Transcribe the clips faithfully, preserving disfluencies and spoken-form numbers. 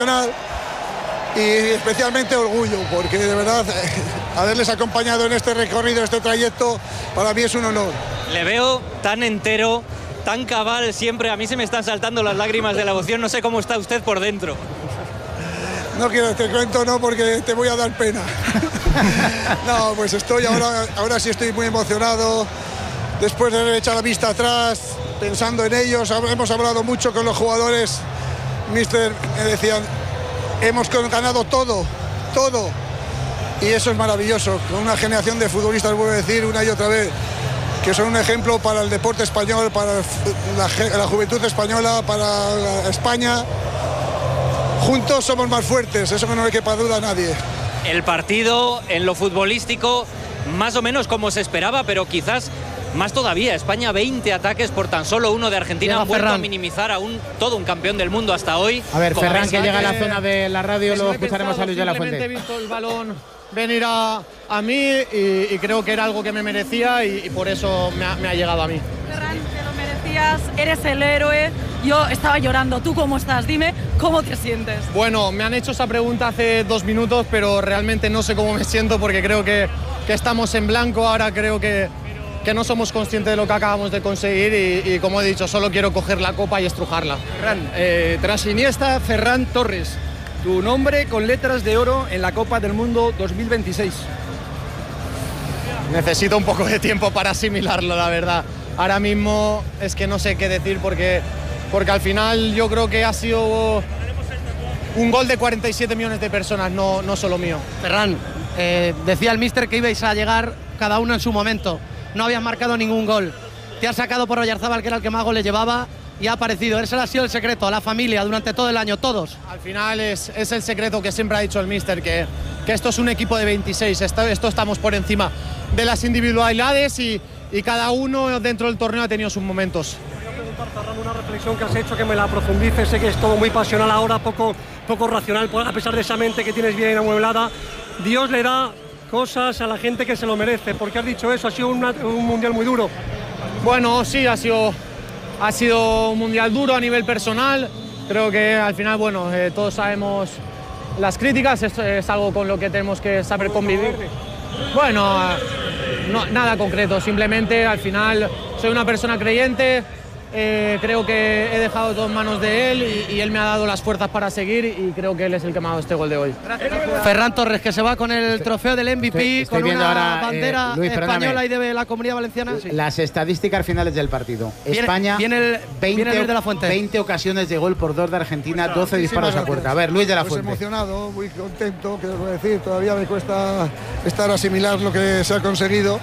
y especialmente orgullo, porque de verdad haberles acompañado en este recorrido, este trayecto, para mí es un honor. Le veo tan entero, tan cabal siempre, a mí se me están saltando las lágrimas de la emoción, no sé cómo está usted por dentro. No quiero, te cuento no, porque te voy a dar pena. No, pues estoy ahora, ahora sí estoy muy emocionado, después de haber echado la vista atrás, pensando en ellos. Hemos hablado mucho con los jugadores, mister, me decían, hemos ganado todo, todo, y eso es maravilloso, con una generación de futbolistas, vuelvo a decir una y otra vez, que son un ejemplo para el deporte español, para la, la juventud española, para España. Juntos somos más fuertes, eso que no le quepa duda a nadie. El partido en lo futbolístico, más o menos como se esperaba, pero quizás más todavía. España, veinte ataques por tan solo uno de Argentina. Han vuelto a minimizar a un, todo un campeón del mundo hasta hoy. A ver, Ferran, que llega a la zona de la radio, lo escucharemos a Luis de la Fuente. He visto el balón venir a, a mí y, y creo que era algo que me merecía y, y por eso me ha, me ha llegado a mí. Ferran, te lo merecías, eres el héroe. Yo estaba llorando. ¿Tú cómo estás? Dime, ¿cómo te sientes? Bueno, me han hecho esa pregunta hace dos minutos, pero realmente no sé cómo me siento porque creo que, que estamos en blanco. Ahora creo que, que no somos conscientes de lo que acabamos de conseguir y, y como he dicho, solo quiero coger la copa y estrujarla. Ferran, eh, tras Iniesta, Ferran Torres. Tu nombre con letras de oro en la Copa del Mundo dos mil veintiséis. Necesito un poco de tiempo para asimilarlo, la verdad. Ahora mismo es que no sé qué decir porque, porque al final yo creo que ha sido un gol de cuarenta y siete millones de personas, no, no solo mío. Ferran, eh, decía el míster que ibais a llegar cada uno en su momento. No habías marcado ningún gol. Te has sacado por Oyarzábal, que era el que más goles llevaba, y ha aparecido. Ese ha sido el secreto, la familia durante todo el año, todos. Al final es, es el secreto que siempre ha dicho el míster, que, que esto es un equipo de veintiséis, esto, esto estamos por encima de las individualidades y, y cada uno dentro del torneo ha tenido sus momentos. Quería preguntar, Ferran, una reflexión que has hecho, que me la profundices, sé que es todo muy pasional ahora, poco, poco racional, a pesar de esa mente que tienes bien amueblada. Dios le da cosas a la gente que se lo merece. ¿Por qué has dicho eso? Ha sido una, un mundial muy duro. Bueno, sí, ha sido... Ha sido un mundial duro a nivel personal, creo que al final, bueno, eh, todos sabemos las críticas, es, es algo con lo que tenemos que saber convivir. Bueno, no, nada concreto, simplemente al final soy una persona creyente, eh, creo que he dejado todo en manos de él y, y él me ha dado las fuerzas para seguir y creo que él es el que me ha dado este gol de hoy. Ferran Torres, que se va con el trofeo del M V P, estoy, estoy con una ahora, bandera eh, Luis, española y de la Comunidad Valenciana. Sí. Las estadísticas finales del partido. Viene, España, viene el, veinte, viene el de la Fuente. veinte ocasiones de gol por dos de Argentina, doce disparos a puerta. A ver, Luis de la Fuente. Pues emocionado, muy contento, quiero decir, todavía me cuesta estar asimilar lo que se ha conseguido,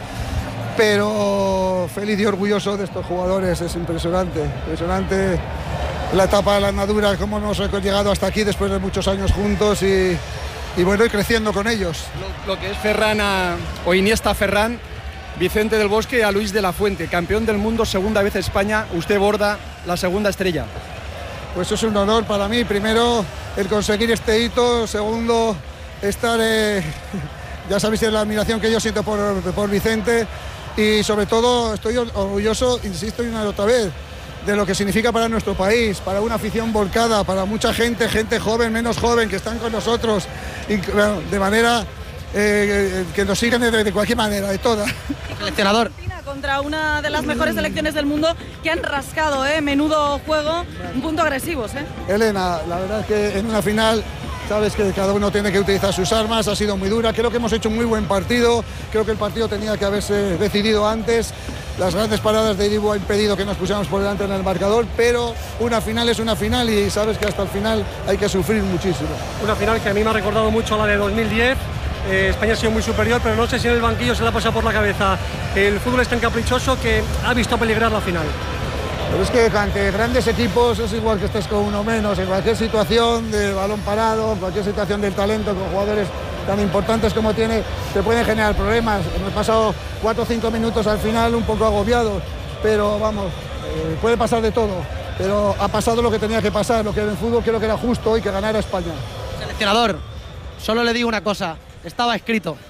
pero feliz y orgulloso de estos jugadores. Es impresionante, impresionante la etapa de la andadura, cómo hemos llegado hasta aquí después de muchos años juntos y, y bueno, y creciendo con ellos. Lo, lo que es Ferran a, o Iniesta Ferran, Vicente del Bosque a Luis de la Fuente, campeón del mundo, segunda vez España, usted borda la segunda estrella. Pues es un honor para mí, primero el conseguir este hito, segundo estar, eh, ya sabéis la admiración que yo siento por, por Vicente. Y sobre todo estoy orgulloso, insisto una y otra vez, de lo que significa para nuestro país, para una afición volcada, para mucha gente, gente joven, menos joven, que están con nosotros, y, bueno, de manera eh, que nos siguen de, de cualquier manera, de toda. Seleccionador. Contra una de las mejores selecciones del mundo que han rascado, ¿eh? Menudo juego, un punto agresivos. ¿eh? Elena, la verdad es que en una final... Sabes que cada uno tiene que utilizar sus armas, ha sido muy dura, creo que hemos hecho un muy buen partido, creo que el partido tenía que haberse decidido antes, las grandes paradas de Iribu han impedido que nos pusiéramos por delante en el marcador, pero una final es una final y sabes que hasta el final hay que sufrir muchísimo. Una final que a mí me ha recordado mucho a la de dos mil diez, eh, España ha sido muy superior, pero no sé si en el banquillo se le ha pasado por la cabeza. El fútbol es tan caprichoso que ha visto peligrar la final. Pero es que ante grandes equipos es igual que estés con uno menos, en cualquier situación de balón parado, en cualquier situación del talento, con jugadores tan importantes como tiene, te pueden generar problemas. Hemos pasado cuatro o cinco minutos al final un poco agobiados, pero vamos, eh, puede pasar de todo. Pero ha pasado lo que tenía que pasar, lo que en el fútbol creo que era justo hoy, que ganara España. Seleccionador, solo le digo una cosa, estaba escrito.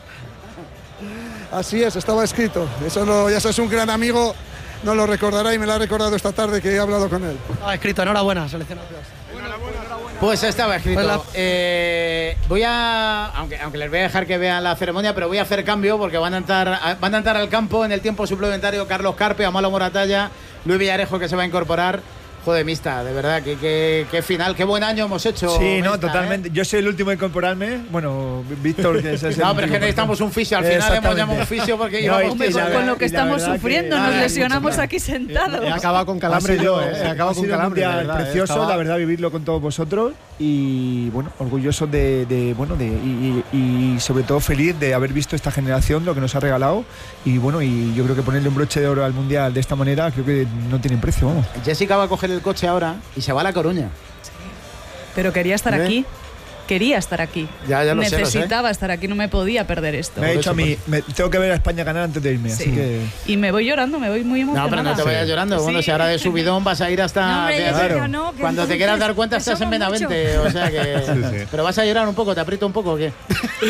Así es, estaba escrito. Eso no, ya es un gran amigo. No lo recordará y me lo ha recordado esta tarde que he hablado con él. Ah, escrito, enhorabuena, seleccionador. Pues estaba escrito. Pues la- Eh, voy a, aunque, aunque les voy a dejar que vean la ceremonia, pero voy a hacer cambio porque van a entrar, van a entrar al campo en el tiempo suplementario Carlos Carpio, Amalo Moratalla, Luis Villarejo, que se va a incorporar. Joder, Mista, de verdad, qué, qué, qué final, qué buen año hemos hecho. Sí, no, Mista, totalmente. ¿eh? Yo soy el último en incorporarme. Bueno, Víctor, que es el No, pero es que último. necesitamos un fisio. Al final hemos Exactamente. llamado un fisio porque No, llevamos y- Hombre, y la con verdad- lo que y la estamos verdad que- sufriendo, Ay, nos mucho lesionamos más. aquí sentados. He acabado con Ha calambre sido, yo, ¿eh? He acabado ha con sido un calambre. de mundial verdad, ¿eh? precioso, Estaba- la verdad, vivirlo con todos vosotros y bueno, orgulloso de, de bueno, de y, y- y sobre todo feliz de haber visto esta generación, lo que nos ha regalado y bueno, y yo creo que ponerle un broche de oro al mundial de esta manera, creo que no tiene precio, vamos. Jessica va a coger el coche ahora y se va a La Coruña. Pero quería estar ¿Eh? aquí. Quería estar aquí. Ya, ya lo sé, lo sé. Necesitaba estar aquí, no me podía perder esto. Me ha por dicho a eso, mí, me- tengo que ver a España ganar antes de irme, Sí. así que Y me voy llorando, me voy muy No, emocionada. pero no te vayas llorando. Bueno, Sí. si ahora de subidón vas a ir hasta. No, hombre, de- Jessica, claro. no, que Cuando te entonces- quieras dar cuenta que estás en somos Benavente, muchos. o sea que. Sí, sí. Pero vas a llorar un poco, ¿te aprieto un poco o qué?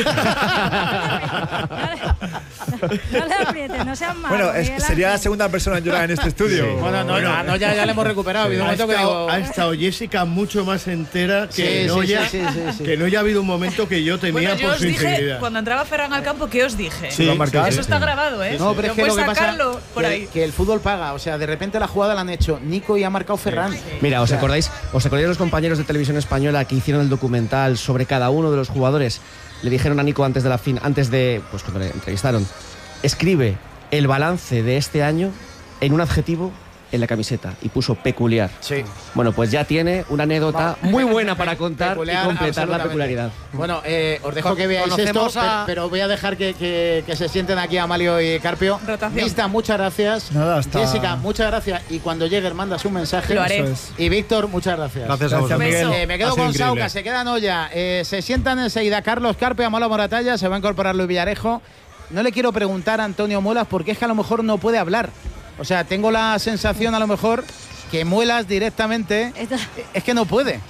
No le aprietes, no seas malo. bueno, es- Miguel sería la Ángel. segunda persona en llorar en este estudio. Sí. Bueno, no, no, no, ya, ya le hemos recuperado. Ha habido un Ha momento que estado, digo. ha estado Jessica mucho más entera Sí, que sí, Noya, sí, sí, sí, sí. que Noya ha habido un momento que yo temía Bueno, yo por os su dije, integridad. cuando entraba Ferran al campo, ¿qué os dije? Sí, lo han marcado, Eso sí, está sí. grabado, ¿eh? No, pero es que lo que pasa sacarlo por que, ahí. que el fútbol paga. O sea, de repente la jugada la han hecho Nico y ha marcado Ferran. Mira, ¿os O sea, acordáis? ¿Os acordáis los compañeros de televisión española que hicieron el documental sobre cada uno de los jugadores? Le dijeron a Nico antes de la fin, antes de, pues cuando le entrevistaron, escribe el balance de este año en un adjetivo en la camiseta y puso peculiar. Sí. Bueno, pues ya tiene una anécdota muy buena para contar Peculiar, y completar la absolutamente. peculiaridad. Bueno, eh, os dejo Con- que veáis esto, conocemos a- pe- pero voy a dejar que, que- que se sienten aquí Amalio y Carpio. Rotación. Mista, muchas gracias. Nada, hasta- Jessica, muchas gracias. Y cuando llegues, mandas un mensaje. Lo haré. Eso es. Y Víctor, muchas gracias. Gracias a Gracias, vosotros. Miguel. Eh, me quedo Ha sido con increíble. Sauca, se quedan olla. Eh, se sientan enseguida Carlos Carpio, Amalo Moratalla, se va a incorporar Luis Villarejo. No le quiero preguntar a Antonio Muelas porque es que a lo mejor no puede hablar. O sea, tengo la sensación a lo mejor que Muelas directamente Esto- es que no puede.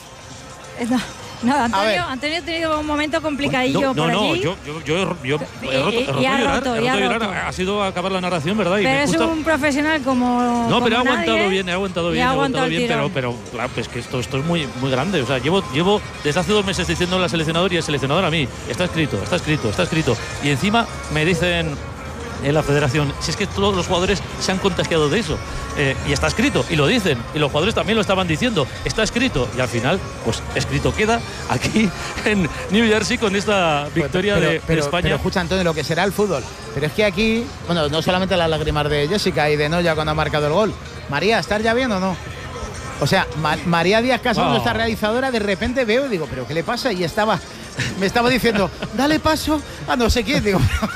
esto- No, ver. Antonio, Antonio ha tenido un momento complicadillo No, por no, no, allí. yo, yo, yo, he ro- yo Y- he roto, he y- roto y ha a llorar, roto, he y ha roto a llorar. roto. Ha sido acabar la narración, ¿verdad? Y Pero me es gusta- un profesional como. No, pero ha como aguantado nadie, bien, ha aguantado y bien, ha ha aguantado aguantado el bien, pero, tirón. pero claro, pues que esto, esto es muy, muy grande. O sea, llevo, llevo desde hace dos meses diciendo al seleccionador y el seleccionador a mí, está escrito, está escrito, está escrito. Y encima me dicen en la federación, si es que todos los jugadores se han contagiado de eso. Eh, y está escrito, y lo dicen, y los jugadores también lo estaban diciendo, está escrito. Y al final, pues escrito queda aquí en New Jersey con esta victoria pero, de, de pero- España. Pero escucha, Antonio, lo que será el fútbol. Pero es que aquí, bueno, no solamente las lágrimas de Jessica y de Noya cuando ha marcado el gol. María, ¿estás ya bien o no? O sea, Ma- María Díaz Casas, Wow. nuestra realizadora, de repente veo y digo, ¿pero qué le pasa? Y estaba, me estaba diciendo, dale paso a no sé quién. Digo,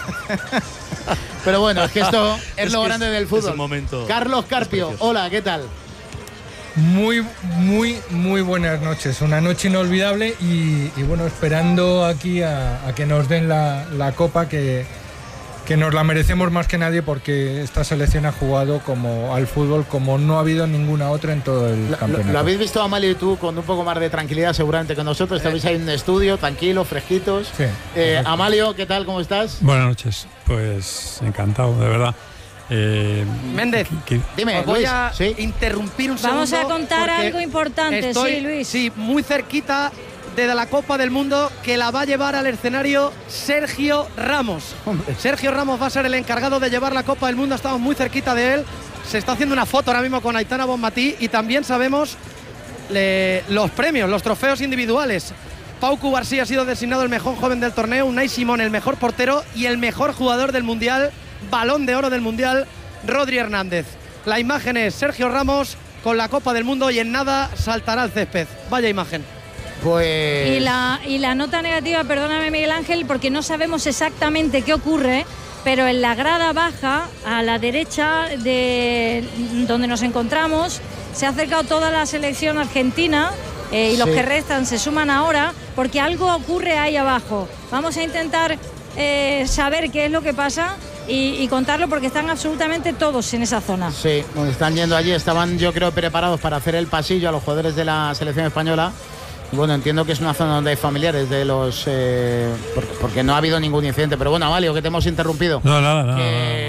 pero bueno, es que esto es, Es lo que grande es- del es fútbol. el momento. Carlos Carpio, precioso. hola, ¿qué tal? Muy, muy, muy buenas noches. Una noche inolvidable y, y bueno, esperando aquí a, a que nos den la, la copa que, que nos la merecemos más que nadie porque esta selección ha jugado como al fútbol como no ha habido ninguna otra en todo el Lo, campeonato. lo habéis visto, Amalio y tú, con un poco más de tranquilidad seguramente que nosotros. Estabais ahí en un estudio, tranquilos, fresquitos. Sí, Eh, correcto. Amalio, ¿qué tal? ¿Cómo estás? Buenas noches, pues encantado, de verdad. Eh, Méndez, que- Dime, os voy Luis, a ¿sí? interrumpir un Vamos segundo. a contar porque algo importante, estoy, sí, Luis. Sí, muy cerquita de la Copa del Mundo que la va a llevar al escenario Sergio Ramos. Sergio Ramos va a ser el encargado de llevar la Copa del Mundo, estamos muy cerquita de él. Se está haciendo una foto ahora mismo con Aitana Bonmatí y también sabemos le- los premios, los trofeos individuales. Pau Cubarsí ha sido designado el mejor joven del torneo, Unai Simón el mejor portero y el mejor jugador del Mundial, Balón de Oro del Mundial, Rodri Hernández. La imagen es Sergio Ramos con la Copa del Mundo y en nada saltará el césped. Vaya imagen. Pues. Y la, y la nota negativa, perdóname Miguel Ángel, porque no sabemos exactamente qué ocurre, pero en la grada baja, a la derecha de donde nos encontramos, se ha acercado toda la selección argentina eh, y los Sí. que restan se suman ahora, porque algo ocurre ahí abajo. Vamos a intentar eh, saber qué es lo que pasa y, y contarlo porque están absolutamente todos en esa zona. Sí, bueno, están yendo allí, estaban yo creo preparados para hacer el pasillo a los jugadores de la selección española. Y bueno, entiendo que es una zona donde hay familiares de los... eh, porque, porque no ha habido ningún incidente. Pero bueno, Amalio, que te hemos interrumpido. no, nada, nada. Que, f-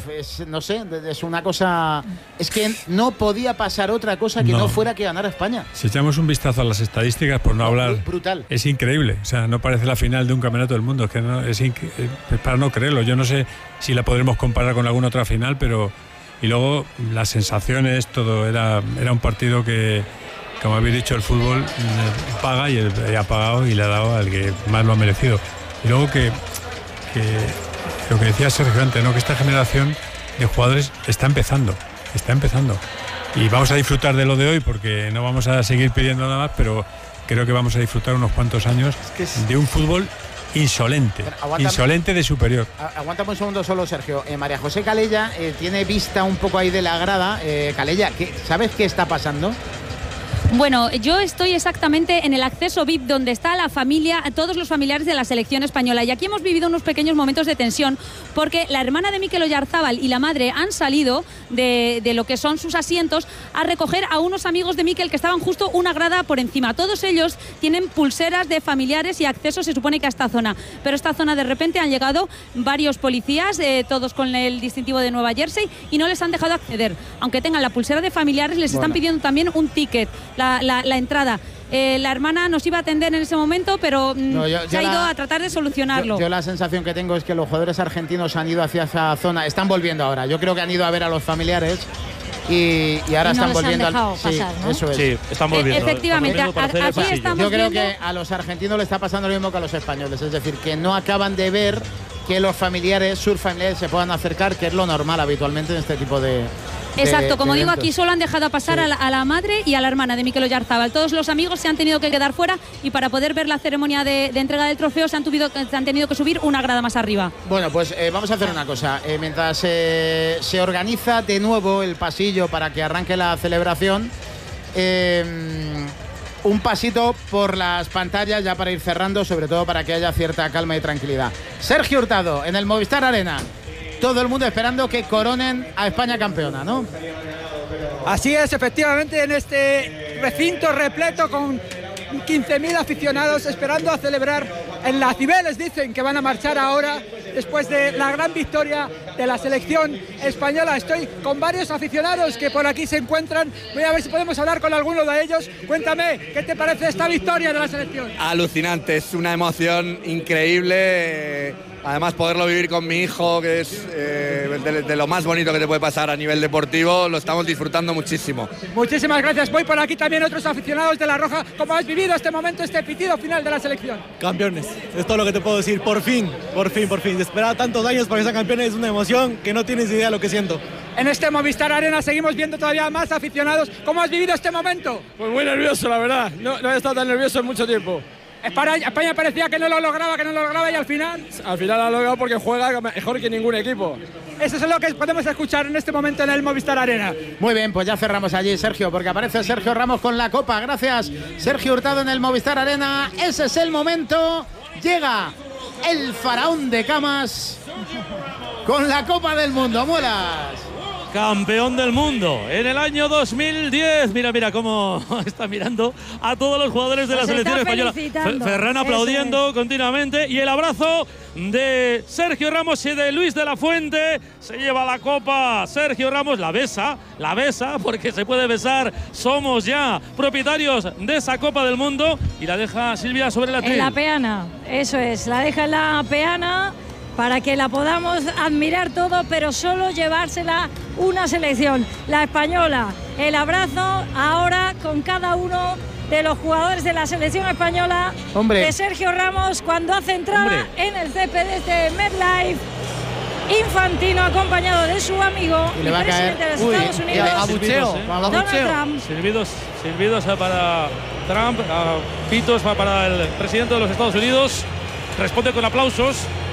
es, no sé, es una cosa... Es que no podía pasar otra cosa que no, no fuera que ganara España. Si echamos un vistazo a las estadísticas, por no, no hablar... Brutal. Es increíble. O sea, no parece la final de un campeonato del mundo. Es que no, es, es para no creerlo. Yo no sé si la podremos comparar con alguna otra final, pero... Y luego las sensaciones, todo. Era, era un partido que, como habéis dicho, el fútbol paga y, el, y ha pagado y le ha dado al que más lo ha merecido. Y luego que, que lo que decía Sergio antes, ¿no? Que esta generación de jugadores está empezando, está empezando. Y vamos a disfrutar de lo de hoy porque no vamos a seguir pidiendo nada más, pero creo que vamos a disfrutar unos cuantos años es que es... de un fútbol insolente, insolente de superior. Aguántame un segundo solo, Sergio. Eh, María José Calella eh, tiene vista un poco ahí de la grada. Eh, Calella, ¿qué, ¿sabes qué está pasando? Bueno, yo estoy exactamente en el acceso V I P donde está la familia, todos los familiares de la selección española. Y aquí hemos vivido unos pequeños momentos de tensión porque la hermana de Mikel Oyarzábal y la madre han salido de, de lo que son sus asientos a recoger a unos amigos de Mikel que estaban justo una grada por encima. Todos ellos tienen pulseras de familiares y acceso, se supone que a esta zona. Pero esta zona de repente han llegado varios policías, eh, todos con el distintivo de Nueva Jersey, y no les han dejado acceder. Aunque tengan la pulsera de familiares, les bueno. están pidiendo también un ticket. La, la, la entrada. Eh, la hermana nos iba a atender en ese momento, pero mm, no, yo, se yo ha ido la, a tratar de solucionarlo. Yo, yo la sensación que tengo es que los jugadores argentinos han ido hacia esa zona, están volviendo ahora. Yo creo que han ido a ver a los familiares y, y ahora y no están volviendo al pasar, sí, ¿no? Eso es. Sí, están volviendo. E efectivamente, están volviendo a, aquí estamos Yo creo viendo... que a los argentinos le está pasando lo mismo que a los españoles, es decir, que no acaban de ver que los familiares, sus familiares se puedan acercar, que es lo normal habitualmente en este tipo de... Exacto, como de digo, eventos. aquí solo han dejado pasar sí. a, la, a la madre y a la hermana de Mikel Oyarzábal. Todos los amigos se han tenido que quedar fuera y para poder ver la ceremonia de, de entrega del trofeo se han, tuvido, se han tenido que subir una grada más arriba. Bueno, pues eh, vamos a hacer una cosa. Eh, mientras eh, se organiza de nuevo el pasillo para que arranque la celebración, eh, un pasito por las pantallas ya para ir cerrando, sobre todo para que haya cierta calma y tranquilidad. Sergio Hurtado en el Movistar Arena. Todo el mundo esperando que coronen a España campeona, ¿no? Así es, efectivamente, en este recinto repleto con quince mil aficionados esperando a celebrar en las Cibeles. Dicen que van a marchar ahora después de la gran victoria de la selección española. Estoy con varios aficionados que por aquí se encuentran. Voy a ver si podemos hablar con alguno de ellos. Cuéntame, ¿qué te parece esta victoria de la selección? Alucinante, es una emoción increíble. Además, poderlo vivir con mi hijo, que es eh, de, de lo más bonito que te puede pasar a nivel deportivo, lo estamos disfrutando muchísimo. Muchísimas gracias. Voy por aquí también otros aficionados de La Roja. ¿Cómo has vivido este momento, este pitido final de la selección? Campeones, es todo lo que te puedo decir. Por fin, por fin, por fin. De esperar tantos años para que sean campeones es una emoción que no tienes idea de lo que siento. En este Movistar Arena seguimos viendo todavía más aficionados. ¿Cómo has vivido este momento? Pues muy nervioso, la verdad. No, no he estado tan nervioso en mucho tiempo. España, España parecía que no lo lograba, que no lo lograba y al final... Al final lo ha logrado porque juega mejor que ningún equipo. Eso es lo que podemos escuchar en este momento en el Movistar Arena. Muy bien, pues ya cerramos allí, Sergio, porque aparece Sergio Ramos con la copa. Gracias, Sergio Hurtado en el Movistar Arena. Ese es el momento. Llega el faraón de camas con la Copa del Mundo. ¡Muelas! Campeón del mundo en el año dos mil diez. Mira, mira cómo está mirando a todos los jugadores de la pues selección española. Ferran aplaudiendo continuamente y el abrazo de Sergio Ramos y de Luis de la Fuente. Se lleva la copa Sergio Ramos, la besa, la besa porque se puede besar. Somos ya propietarios de esa Copa del Mundo y la deja Silvia sobre la tril. En la peana, eso es, la deja en la peana para que la podamos admirar todo, pero solo llevársela una selección, la española. El abrazo ahora con cada uno de los jugadores de la selección española. Hombre. De Sergio Ramos cuando hace entrada Hombre. en el césped de MetLife. Infantino acompañado de su amigo y, y presidente de los Uy, Estados Unidos, abucheo, ¿eh? Donald Trump. Silbidos, silbidos para Trump, uh, pitos para el presidente de los Estados Unidos. Responde con aplausos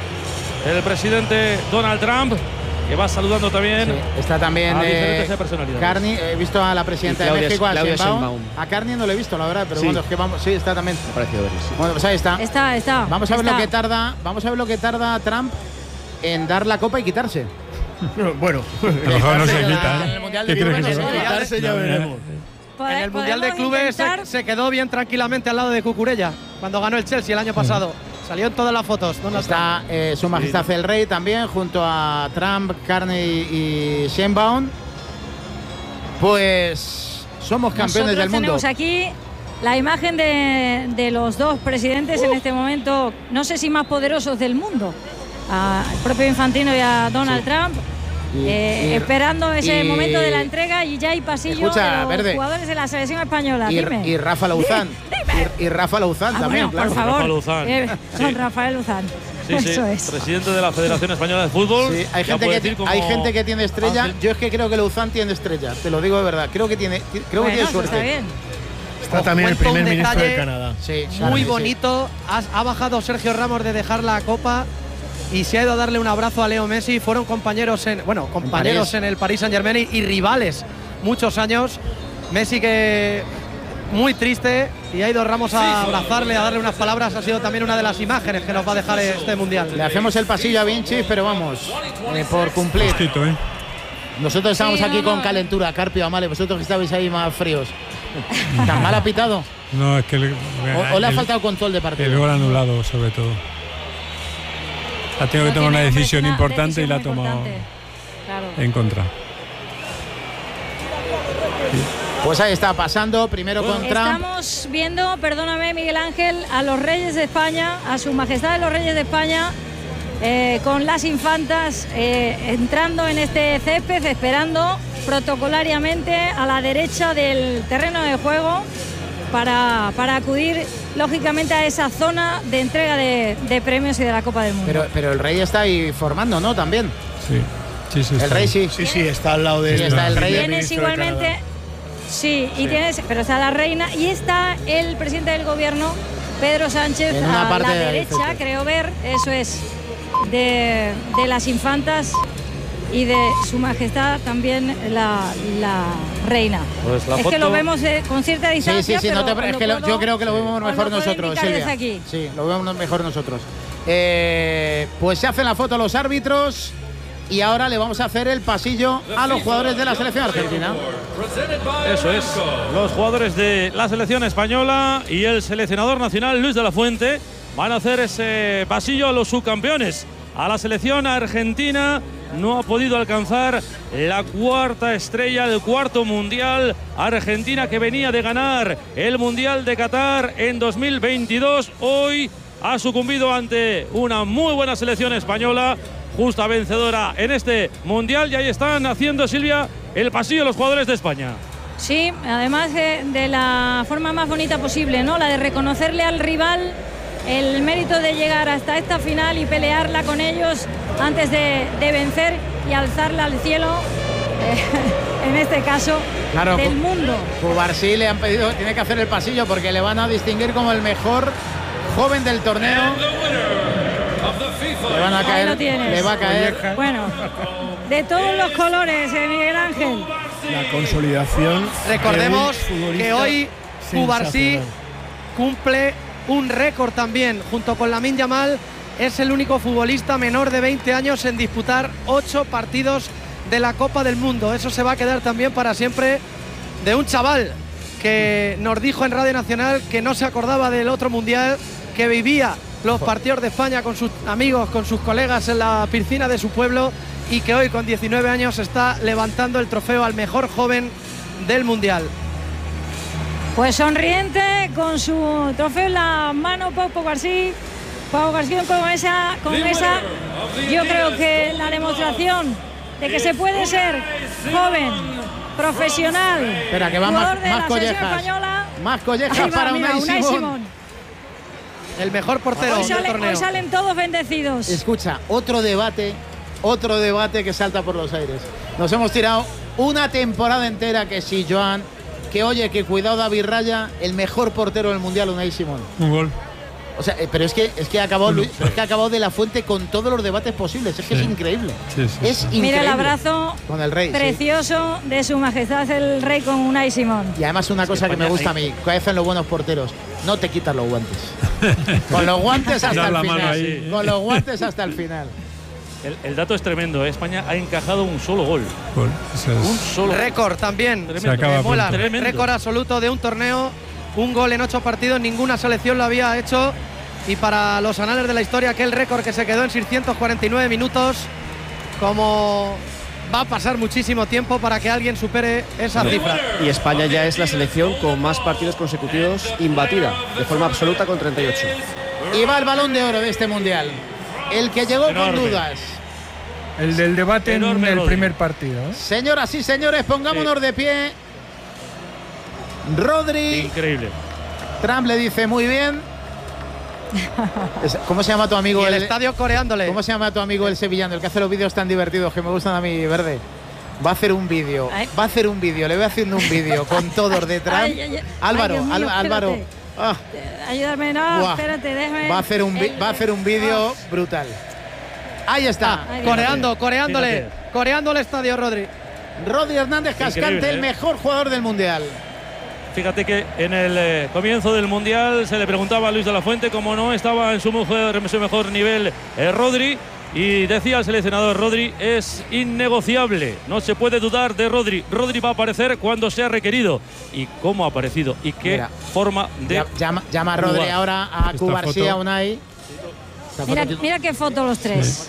el presidente Donald Trump, que va saludando también. Sí, está también a eh, diferentes personalidades. Carney, he visto a la presidenta Claudia, de México, a Claudia Sheinbaum. A Carney no lo he visto, la verdad, pero sí. bueno, es que vamos, sí, está también. Me ha parecido verlo, sí. Bueno, pues ahí está. Está, está. Vamos a ver está. lo que tarda, vamos a ver lo que tarda Trump en dar la copa y quitarse. Bueno, a lo mejor no se quita. En el Mundial ¿Qué de crees que Clubes, se quitarse ya veremos. En el Mundial de Clubes se, se quedó bien tranquilamente al lado de Cucurella, cuando ganó el Chelsea el año pasado. Salió en todas las fotos. Donald Está eh, Su Majestad sí. el Rey también, junto a Trump, Carney y Sheinbaum. Pues somos campeones Nosotros del mundo. Tenemos aquí la imagen de, de los dos presidentes uh. en este momento, no sé si más poderosos del mundo. Al propio Infantino y a Donald sí. Trump. Y, eh, y, esperando ese y, momento de la entrega y ya hay pasillo escucha, de los Verde. jugadores de la selección española. Y, Dime. y Rafa Lauzán. y, y Rafa Lauzán ah, también, bueno, claro. Por favor. Rafa Lauzán. Eh, sí. Con Rafael Lauzán. Sí, Eso sí. es. Presidente de la Federación Española de Fútbol. Sí, hay, gente que, como... hay gente que tiene estrella. Ángel. Yo es que creo que Lauzán tiene estrella. Te lo digo de verdad. Creo que tiene, creo bueno, que tiene suerte. Está bien. Está también el primer ministro de Canadá. Sí, muy sí, bonito. Sí. Ha, ha bajado Sergio Ramos de dejar la copa y se ha ido a darle un abrazo a Leo Messi. Fueron compañeros en, bueno, compañeros en, en el Paris Saint-Germain y, y rivales muchos años. Messi que muy triste y ha ido Ramos a abrazarle, a darle unas palabras. Ha sido también una de las imágenes que nos va a dejar este mundial. Le hacemos el pasillo a Vinci, pero vamos, eh, por cumplir. Postito, ¿eh? Nosotros estamos sí, aquí no, con no. calentura, Carpio, Amale. Vosotros que estabais ahí más fríos. ¿Tan mal ha pitado? No, es que le, o, o le ha faltado control de partido. El gol anulado, sobre todo. Ha tenido no que tomar una decisión una importante decisión y la ha tomado claro. en contra. Pues ahí está pasando, primero con Trump. Estamos viendo, perdóname Miguel Ángel, a los reyes de España, a su majestad de los reyes de España, eh, con las infantas eh, entrando en este césped, esperando protocolariamente a la derecha del terreno de juego para, para acudir lógicamente a esa zona de entrega de, de premios y de la Copa del Mundo. Pero, pero el rey está ahí formando, ¿no? También. Sí, sí, sí. El está. rey sí. Sí, sí, está al lado de sí, está el rey. Tienes igualmente, sí, y sí. tienes, pero está la reina y está el presidente del gobierno, Pedro Sánchez, en una a parte la de derecha, ahí, creo ver, eso es, de, de las infantas y de su majestad también la, la reina. Pues la es foto... que lo vemos eh, con cierta distancia. Sí, sí, sí, pero no te, es que lo, yo creo que lo vemos mejor lo nosotros, Silvia. Aquí. Sí, lo vemos mejor nosotros. Eh, pues se hacen la foto los árbitros y ahora le vamos a hacer el pasillo a los jugadores de la selección argentina. Eso es, los jugadores de la selección española y el seleccionador nacional Luis de la Fuente van a hacer ese pasillo a los subcampeones. A la selección argentina no ha podido alcanzar la cuarta estrella, el cuarto mundial. Argentina, que venía de ganar el Mundial de Qatar en dos mil veintidós, hoy ha sucumbido ante una muy buena selección española, justa vencedora en este Mundial. Y ahí están haciendo, Silvia, el pasillo los jugadores de España. Sí, además de, de la forma más bonita posible, ¿no? La de reconocerle al rival el mérito de llegar hasta esta final y pelearla con ellos antes de, de vencer y alzarla al cielo, eh, en este caso, claro, del mundo. Cubarsí le han pedido, tiene que hacer el pasillo porque le van a distinguir como el mejor joven del torneo. Le van a caer, Ahí lo tienes. le va a caer. Bueno, de todos los colores, eh, Miguel Ángel. La consolidación. Recordemos que hoy Cubarsí cumple un récord también, junto con Lamine Yamal. Es el único futbolista menor de veinte años en disputar ocho partidos de la Copa del Mundo. Eso se va a quedar también para siempre de un chaval que nos dijo en Radio Nacional que no se acordaba del otro mundial, que vivía los partidos de España con sus amigos, con sus colegas en la piscina de su pueblo, y que hoy con diecinueve años está levantando el trofeo al mejor joven del mundial. Pues sonriente, con su trofeo en la mano, Pau García. Pau García con esa, con esa, yo creo que la demostración de que se puede ser joven, profesional, Espera, que va jugador más, de más la collejas. selección española. Más collejas Ahí va, para mira, Unai Unai Simón. Simón. El mejor portero Hoy, del sale, torneo. hoy salen todos bendecidos. Escucha, otro debate, otro debate que salta por los aires. Nos hemos tirado una temporada entera que sí, Joan, que oye, que cuidado David Raya, el mejor portero del mundial, Unai Simón. Un gol. O sea, eh, pero es que es que ha acabado Luis, es que ha acabado de la Fuente con todos los debates posibles. Es que sí. es increíble. Sí, sí, es sí. increíble. Mira el abrazo con el rey, precioso sí. de su majestad el rey con Unai Simón. Y además una cosa que me gusta a mí, que hacen los buenos porteros, no te quitas los guantes. Con los guantes hasta el final. Con los guantes hasta el final. El, el dato es tremendo, ¿eh? España ha encajado un solo gol. Gol. Es... Un solo récord también. Se acaba mola. Tremendo. Récord absoluto de un torneo, un gol en ocho partidos, ninguna selección lo había hecho y para los anales de la historia aquel récord que se quedó en seiscientos cuarenta y nueve minutos. Como va a pasar muchísimo tiempo para que alguien supere esa cifra. Y España ya es la selección con más partidos consecutivos imbatida, de forma absoluta, con treinta y ocho. Y va el Balón de Oro de este Mundial. El que llegó Enorme. con dudas. El del debate Enorme, en el Rodri. primer partido. ¿eh? Señoras y señores, pongámonos Sí. de pie. Rodri. Increíble. Trump le dice muy bien. Es- ¿Cómo se llama tu amigo? Y el estadio coreándole. ¿Cómo se llama tu amigo el sevillano? El que hace los vídeos tan divertidos que me gustan a mí, Verde. Va a hacer un vídeo. Va a hacer un vídeo. Le voy haciendo un vídeo con todos de Trump. Ay, ay, ay. Álvaro, Ay, Dios mío, Al- Álvaro. espérate. Ah, Ayúdame, no, Buah. espérate, déjame. va a hacer un vi- El- va a hacer un vídeo brutal. Ahí está. Ay, Dios. Coreando, coreándole. Fíjate. Coreando el estadio, Rodri. Rodri Hernández Cascante, Increíble, el ¿eh? mejor jugador del Mundial. Fíjate que en el eh, comienzo del Mundial se le preguntaba a Luis de la Fuente cómo no estaba en su, mujer, en su mejor nivel eh, Rodri, y decía el seleccionador: Rodri es innegociable, no se puede dudar de Rodri. Rodri va a aparecer cuando sea requerido. ¿Y cómo ha aparecido? ¿Y qué Mira. forma de Ya- Llama, llama a Rodri jugar? ahora a Esta Cubarsía, foto. Unai. Esta Mira, foto- mira qué foto los tres.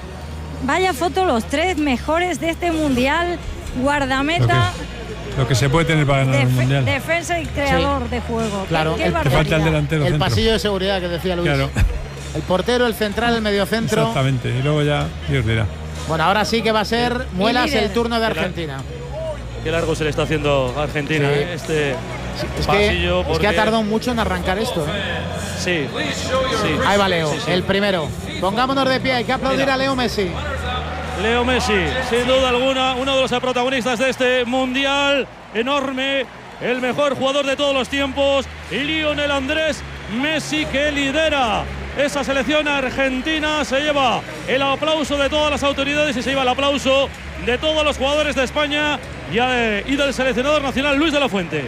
Vaya foto los tres mejores de este Mundial. Guardameta, Lo que se puede tener para ganar el defe- Mundial. defensa y creador de juego. Claro. Qué, qué El- Te falta el barbaridad. delantero El centro. pasillo de seguridad que decía Luis. Claro. El portero, el central, el mediocentro. Exactamente. Y luego ya, Dios dirá. Bueno, ahora sí que va a ser Muelas líder. el turno de Qué lar- Argentina. Qué largo se le está haciendo a Argentina, Sí. ¿eh? Este Es pasillo. que, es que porque- ha tardado mucho en arrancar esto. ¿eh? Sí, sí. Ahí va Leo, Sí, sí. el primero. Pongámonos de pie, hay que aplaudir Mira. a Leo Messi. Leo Messi, sin duda alguna, uno de los protagonistas de este Mundial enorme, el mejor jugador de todos los tiempos, Lionel Andrés Messi, que lidera esa selección argentina. Se lleva el aplauso de todas las autoridades y se lleva el aplauso de todos los jugadores de España y, eh, y del seleccionador nacional Luis de la Fuente.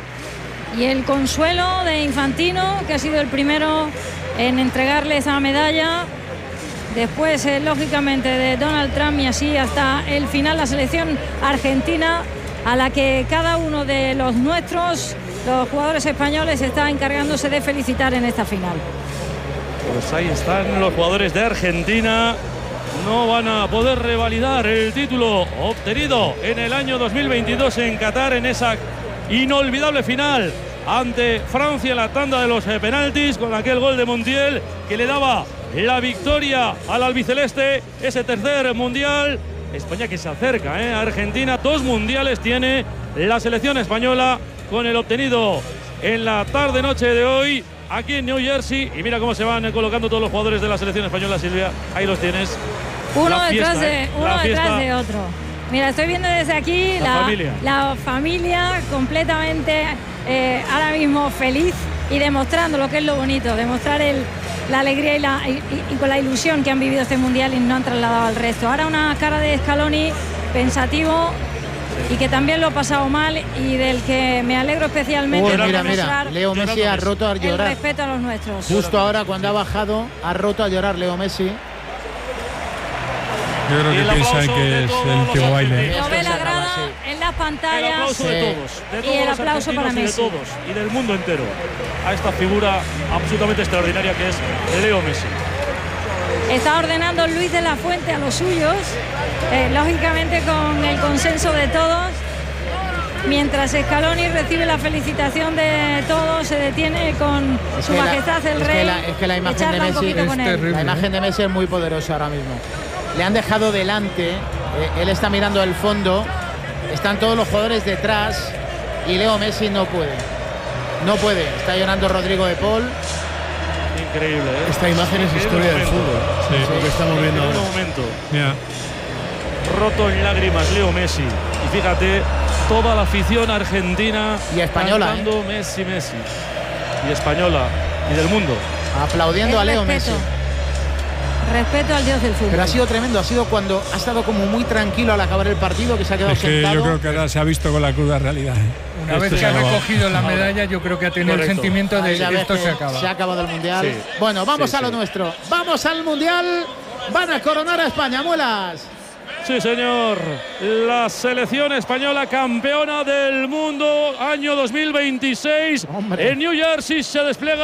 Y el consuelo de Infantino, que ha sido el primero en entregarle esa medalla. Después, eh, lógicamente, de Donald Trump, y así hasta el final la selección argentina, a la que cada uno de los nuestros, los jugadores españoles, está encargándose de felicitar en esta final. Pues ahí están los jugadores de Argentina. No van a poder revalidar el título obtenido en el año dos mil veintidós en Qatar, en esa inolvidable final ante Francia en la tanda de los eh, penaltis, con aquel gol de Montiel que le daba la victoria al albiceleste, ese tercer mundial. España que se acerca ¿eh? a Argentina. Dos mundiales tiene la selección española con el obtenido en la tarde-noche de hoy aquí en New Jersey. Y mira cómo se van eh, colocando todos los jugadores de la selección española, Silvia. Ahí los tienes. Uno La detrás fiesta, de ¿eh? uno La detrás fiesta. de otro. Mira, estoy viendo desde aquí La la, familia. la familia completamente eh, ahora mismo feliz y demostrando lo que es lo bonito, demostrar el, la alegría y, la, y, y con la ilusión que han vivido este mundial y no han trasladado al resto. Ahora una cara de Scaloni pensativo y que también lo ha pasado mal y del que me alegro especialmente. Uy, por mira, mira, demostrar Leo Messi ha roto a el llorar. respeto a los nuestros. Justo ahora, cuando ha bajado, ha roto a llorar Leo Messi. Yo creo Y el que piensa aplauso que de es todos el los último baile. Lo ve la grada en las El pantallas. aplauso de todos, de todos y el los aplauso para argentinos Messi. y de todos y del mundo entero a esta figura absolutamente extraordinaria que es Leo Messi. Está ordenando Luis de la Fuente a los suyos, eh, lógicamente con el consenso de todos. Mientras Scaloni recibe la felicitación de todos, se detiene con Es su que la- majestad el es rey. que la, es que la y imagen de charla un Messi poquito con él. la imagen de Messi es muy poderosa ahora mismo. Le han dejado delante, eh, él está mirando el fondo, están todos los jugadores detrás y Leo Messi no puede. No puede. Está llorando Rodrigo de Paul. Increíble, ¿eh? Esta imagen es Increíble historia del momento. fútbol. Sí. Es lo que estamos viendo En un ahora. momento. Mira, Roto en lágrimas Leo Messi. Y fíjate, toda la afición argentina Y española, cantando Messi, Messi. Y española. Y del mundo. Aplaudiendo Es a Leo respeto. Messi. Respeto al dios del fútbol. Pero ha sido tremendo, ha sido cuando ha estado como muy tranquilo al acabar el partido, que se ha quedado es que sentado. yo creo que ahora se ha visto con la cruda realidad. ¿eh? Una Esto vez se que ha acabó. recogido la medalla, yo creo que ha tenido Correcto. el sentimiento de Ahí ya ves esto que se acaba. Se ha acabado el Mundial. Sí. Bueno, vamos Sí, a lo sí. nuestro. Vamos al Mundial. Van a coronar a España, Muelas. Sí, señor. La selección española campeona del mundo año dos mil veintiséis. Hombre. En New Jersey se despliega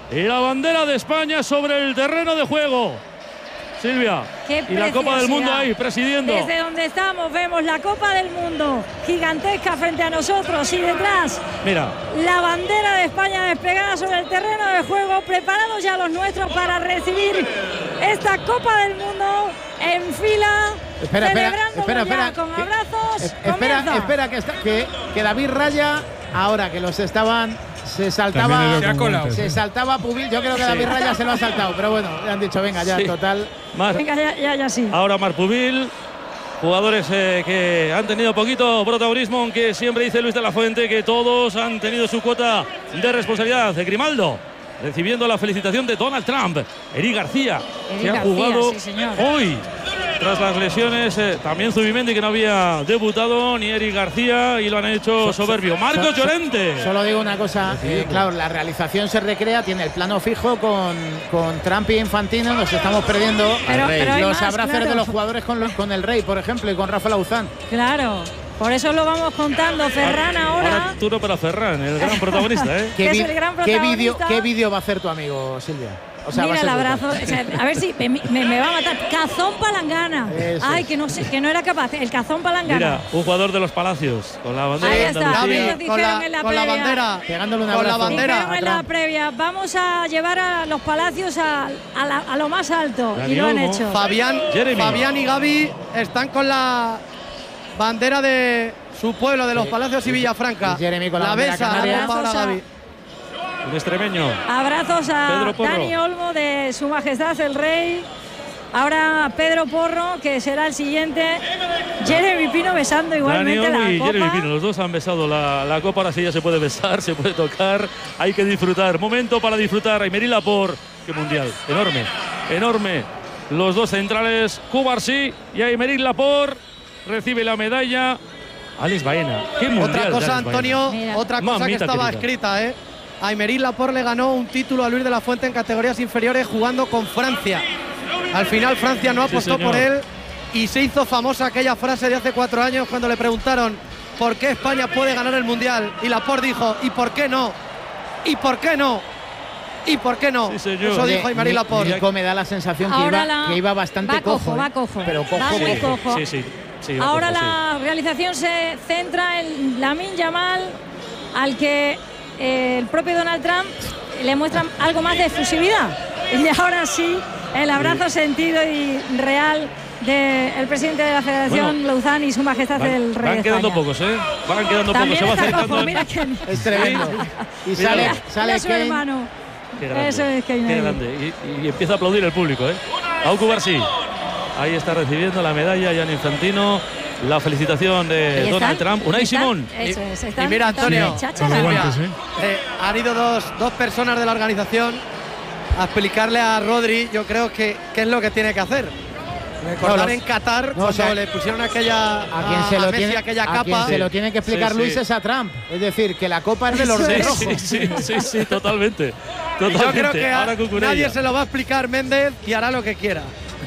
la bandera de España sobre el terreno de juego. Silvia, Qué y la Copa del Mundo preciosidad. ahí, presidiendo. Desde donde estamos vemos la Copa del Mundo gigantesca frente a nosotros y detrás Mira, la bandera de España desplegada sobre el terreno de juego, preparados ya los nuestros para recibir esta Copa del Mundo en fila, Espera, espera, celebrándolo espera, ya espera, con que- abrazos. Espera, Comienza. espera que, está- que, que David Raya, ahora que los estaban, se saltaba, También es lo que cuenta, se sí. saltaba Pubil. Yo creo que Sí. David Raya se lo ha saltado, pero bueno, le han dicho, venga, ya, Sí. total. Mar, Venga, ya, ya, ya sí. ahora Marpubil, jugadores eh, que han tenido poquito protagonismo, aunque siempre dice Luis de la Fuente que todos han tenido su cuota de responsabilidad. Grimaldo recibiendo la felicitación de Donald Trump. Eric García, Eric que ha García, jugado sí, señor. hoy tras las lesiones. Eh, también Zubimendi, que no había debutado, ni Eric García, y lo han hecho soberbio. Marcos So- so- Llorente. Solo digo una cosa, eh, claro, la realización se recrea, tiene el plano fijo con, con Trump y Infantino, nos estamos perdiendo Pero- pero hay los más, abrazos claro. de los jugadores con, los- con el Rey, por ejemplo, y con Rafa Lauzán. Claro, por eso lo vamos contando. Ferran ahora. Ahora turno para Ferran, el gran protagonista. ¿eh? Que es vi- el gran ¿Qué vídeo protagonista. qué vídeo va a hacer tu amigo, Silvia? O sea, va Mira a el ser abrazo, brutal. o sea, a ver si me, me- me va a matar. Cazón Palangana. Eso Ay, es. que no sé, que no era capaz. El Cazón Palangana. Mira, un jugador de los Palacios, con la bandera Ahí de está, Andalucía. ellos David, dijeron con la, en la con la previa. bandera, Pegándole un con la abrazo. bandera. Dijeron en la previa, vamos a llevar a los Palacios a, a la- a lo más alto. Dani y lo han Olmo. hecho. Fabián, Jeremy. Fabián y Gaby están con la bandera de su pueblo, de los Palacios y Villafranca. Y Jeremy con la la bandera besa, canaria. la para Abrazos a- Gaby. Un extremeño. Abrazos a Pedro Porro. Dani Olmo de Su Majestad el Rey. Ahora Pedro Porro, que será el siguiente. Jeremy Pino besando Dani igualmente Olmo la y copa. Jeremy Pino, los dos han besado la, la copa. Ahora sí ya se puede besar, se puede tocar. Hay que disfrutar. Momento para disfrutar. Aymeril Laporte, qué mundial. Enorme, enorme. Los dos centrales, Cubarsí y Aymeril Laporte. Recibe la medalla. Alex Baena. Qué mundial. Otra de cosa, Alex Antonio, Mira. otra cosa que Mamita estaba querida. escrita, ¿eh? Aymeril Laporte le ganó un título a Luis de la Fuente en categorías inferiores jugando con Francia. Al final Francia no Sí, apostó señor. por él y se hizo famosa aquella frase de hace cuatro años cuando le preguntaron por qué España puede ganar el Mundial. Y Laporte dijo, ¿y por qué no? ¿Y por qué no? ¿Y por qué no? Sí, señor. Eso Oye, dijo Aymeril Ni- Laporte. Nico me da la sensación que Ahora iba, la- que iba bastante va cojo, cojo. ¿eh? va cojo. Pero cojo. Va muy sí. cojo. Sí, sí. sí, va Ahora cojo, sí. la realización se centra en Lamine Yamal, al que eh, el propio Donald Trump le muestra algo más de efusividad. Y ahora sí, el abrazo sentido y real del presidente de la Federación, Bueno, Lauzán, y Su Majestad Van, el Rey van de quedando España. pocos, ¿eh? Van quedando También pocos. Se va está acercando. cojo, mira que Es tremendo. Y Míralo. sale, mira sale su Kane. hermano. Qué grande, Eso es Kane qué ahí. grande. Y, y empieza a aplaudir el público, ¿eh? Aucu Barsí. Ahí está recibiendo la medalla Gianni Infantino. La felicitación de Ahí Donald están, Trump. Unai están, Simón. Eso es, Y están- mira, están Antonio, de cháchara. Con los Silvia, guantes, ¿eh? eh, han ido dos, dos personas de la organización a explicarle a Rodri, yo creo que qué es lo que tiene que hacer. Recordar No, los- en Qatar, no, cuando o sea, le pusieron aquella A quien se lo Messi tiene, aquella a quien capa. se lo tiene que explicar Sí, Luis sí. es a Trump. Es decir, que la copa es de los Sí, de rojo. sí, sí, sí, sí, totalmente. Y yo Totalmente. creo que a- Ahora Cucurella. nadie se lo va a explicar Méndez y hará lo que quiera.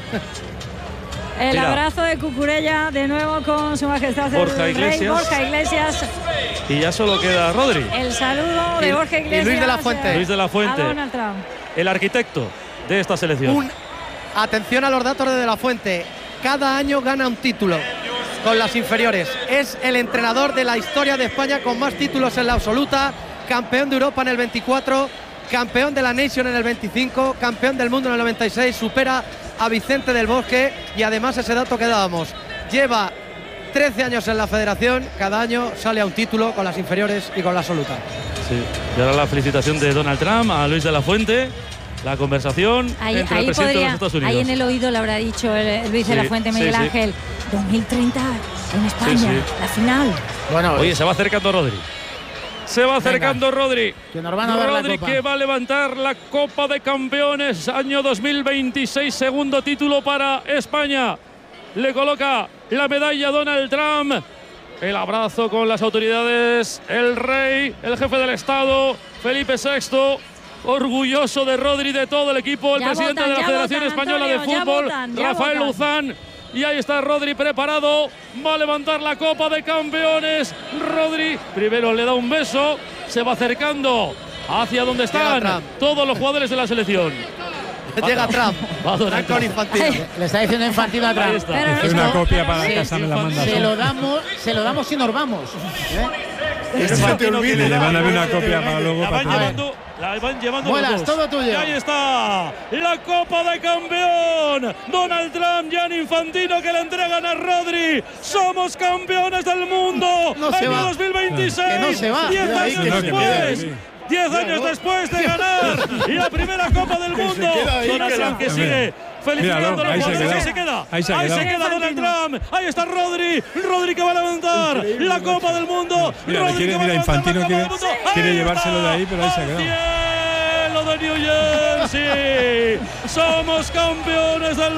El Mira. abrazo de Cucurella de nuevo con Su Majestad Borja el Rey. Iglesias. Borja Iglesias. Y ya solo queda Rodri. El saludo de Y- Borja y Iglesias. Luis de la Fuente. eh, Luis de la Fuente. A Donald Trump. El arquitecto de esta selección. Un- atención a los datos de De la Fuente. Cada año gana un título con las inferiores. Es el entrenador de la historia de España con más títulos en la absoluta. Campeón de Europa en el veinticuatro. Campeón de la Nation en el veinticinco. Campeón del mundo en el noventa y seis. Supera a Vicente del Bosque. Y además ese dato que dábamos. Lleva trece años en la federación. Cada año sale a un título con las inferiores y con la absoluta. Sí. Y ahora la felicitación de Donald Trump a Luis de la Fuente. La conversación Ahí, entre ahí el presidente de podría, los Estados Unidos. ahí en el oído le habrá dicho el, el Luis de la Sí, Fuente, sí, Miguel sí. Ángel, dos mil treinta en España, sí. la final. Bueno, Oye, se va acercando Rodri. Se va acercando Rodri. que nos van a dar la Rodri copa. que va a levantar la Copa de Campeones año dos mil veintiséis, segundo título para España. Le coloca la medalla a Donald Trump. El abrazo con las autoridades, el rey, el jefe del Estado, Felipe sexto. Orgulloso de Rodri y de todo el equipo, el Ya presidente votan, de la ya Federación votan, Española Antonio, de ya Fútbol, votan, ya Rafael votan. Luzán. Y ahí está Rodri preparado, va a levantar la Copa de Campeones. Rodri primero le da un beso, se va acercando hacia donde están todos los jugadores de la selección. Llega Trump. Va Donald Trump. Infantino. Le está diciendo Infantino a Trump. Es una copia para la casa, me la manda. Se lo damos, se lo damos y nos vamos. ¿Eh? Y le van a dar una copia para luego. La van para llevando, la van llevando Muelas, los dos. todo tuyo. Y ahí está la Copa de Campeón. Donald Trump, Gianni Infantino, que le entregan a Rodri. Somos campeones del mundo. No se año va. dos mil veintiséis. Que no se va. Diez Queda ahí, años que se después. queda ahí. Diez años después de ganar la primera Copa del Que se Mundo. queda ahí, Donald que Trump la- que sigue felicitando a los Míralo, ahí se jugadores. queda. Ahí se queda. Ahí se ha Ahí se quedado. queda Donald Trump. Ahí está Rodri. Rodri que va a levantar la Copa del Mundo. Mira, le Rodri quiere, que va a mira, levantar la Infantino Copa quiere, del Mundo. quiere Ahí llevárselo de está. ahí, pero ahí se ha quedado. Cielo de New Jersey. Somos campeones del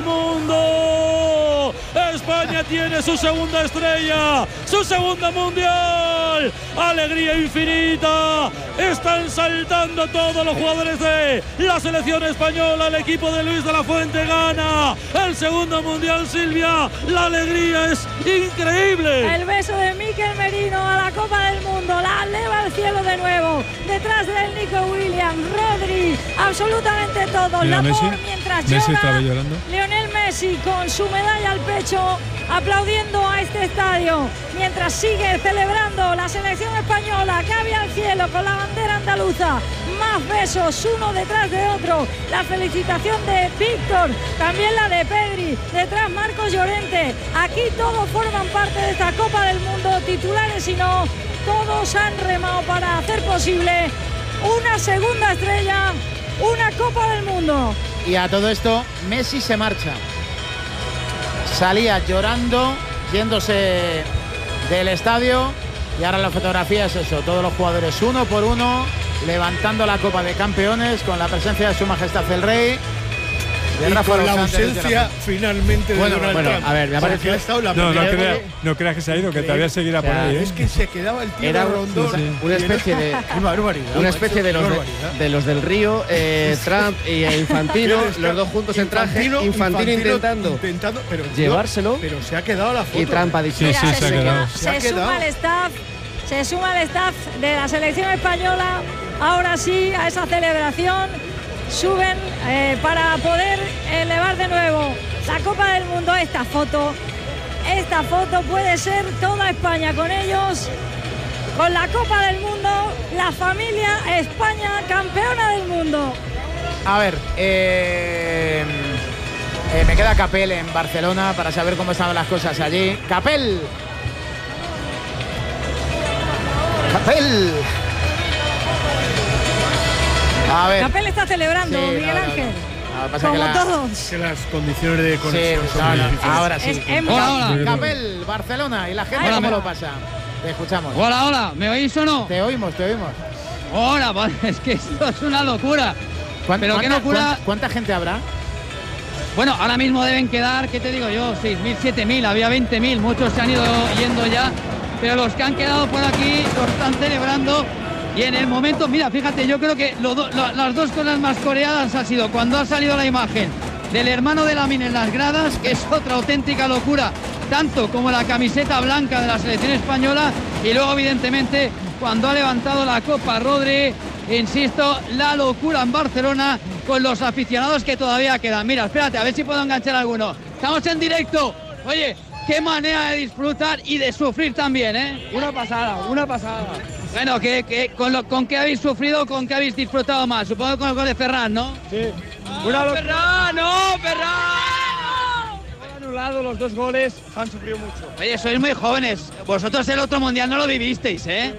mundo. España tiene su segunda estrella, su segunda mundial. Alegría infinita. Están saltando todos los jugadores de la selección española. El equipo de Luis de la Fuente gana el segundo mundial, Silvia. La alegría es increíble. El beso de Mikel Merino a la Copa del Mundo, la eleva al cielo de nuevo. Detrás del Nico Williams, Rodri, absolutamente todos. Mira, La Messi. por mientras Messi llora otra vez llorando. Lionel Messi con su medalla al pecho, aplaudiendo a este estadio, mientras sigue celebrando la selección española, cabe al cielo con la bandera andaluza. Más besos, uno detrás de otro. La felicitación de Víctor, también la de Pedri, detrás Marcos Llorente. Aquí todos forman parte de esta Copa del Mundo, titulares y no, todos han remado para hacer posible una segunda estrella, una Copa del Mundo. Y a todo esto, Messi se marcha. Salía llorando, yéndose del estadio, y ahora la fotografía es eso, todos los jugadores uno por uno, levantando la Copa de Campeones con la presencia de Su Majestad el Rey. De Y Rafa con la Lozán, de ausencia Luis de la finalmente de Bueno, Donald bueno, Trump. a ver, me ha Porque parecido- ha estado la No, no, primera crea- vez- no creas que se ha ido, que todavía seguirá por ahí. ¿eh? Es que se quedaba el tío Era de Rondón. sí. una especie de Qué barbaridad, una macho, especie de qué los, de, barbaridad. de los del Río, eh, Trump y Infantino, Pero está- los dos juntos en traje, Infantino- Infantino, Infantino intentando, intentando, pero no, llevárselo, pero se ha quedado la foto. y Trump ha dicho Mira, se, se ha suma, quedado. Se ha se suma quedado. el staff, se suma el staff de la selección española, ahora sí, a esa celebración. Suben eh, para poder elevar de nuevo la Copa del Mundo. Esta foto, esta foto puede ser toda España con ellos, con la Copa del Mundo, la familia España campeona del mundo. A ver, eh, eh, me queda Capel en Barcelona para saber cómo estaban las cosas allí. Capel. Capel. A ver. Capel está celebrando, Sí, no, Miguel no, no. Ángel. Ah, pasa Como que la- todos. Que las condiciones de conexión Sí, son no, muy no, difíciles. ahora sí. Es- es- Hola, Hola, hola. Capel, Barcelona. ¿Y la gente Hola, cómo me- lo pasa? Te escuchamos. Hola, hola, ¿me oís o no? Te oímos, te oímos. Hola, pues, es que esto es una locura. ¿Cuán- Pero qué cuánta- locura. cuán- ¿Cuánta gente habrá? Bueno, ahora mismo deben quedar, ¿qué te digo yo? seis mil, siete mil, había veinte mil, muchos se han ido yendo ya, pero los que han quedado por aquí lo están celebrando. Y en el momento, mira, fíjate, yo creo que lo do- lo- las dos cosas más coreadas ha sido cuando ha salido la imagen del hermano de Lamine en las gradas, que es otra auténtica locura, tanto como la camiseta blanca de la selección española, y luego evidentemente cuando ha levantado la Copa Rodri, insisto, la locura en Barcelona con los aficionados que todavía quedan. Mira, espérate, a ver si puedo enganchar alguno. Estamos en directo. Oye, qué manera de disfrutar y de sufrir también, ¿eh? Una pasada, una pasada. Bueno, ¿qué, qué- con, lo, ¿con qué habéis sufrido, con qué habéis disfrutado más? Supongo que con el gol de Ferran, ¿no? Sí. Una lo- ¡Ferran, no, Ferran! Han anulado los dos goles, han sufrido mucho. Oye, sois muy jóvenes. Vosotros el otro mundial no lo vivisteis, ¿eh?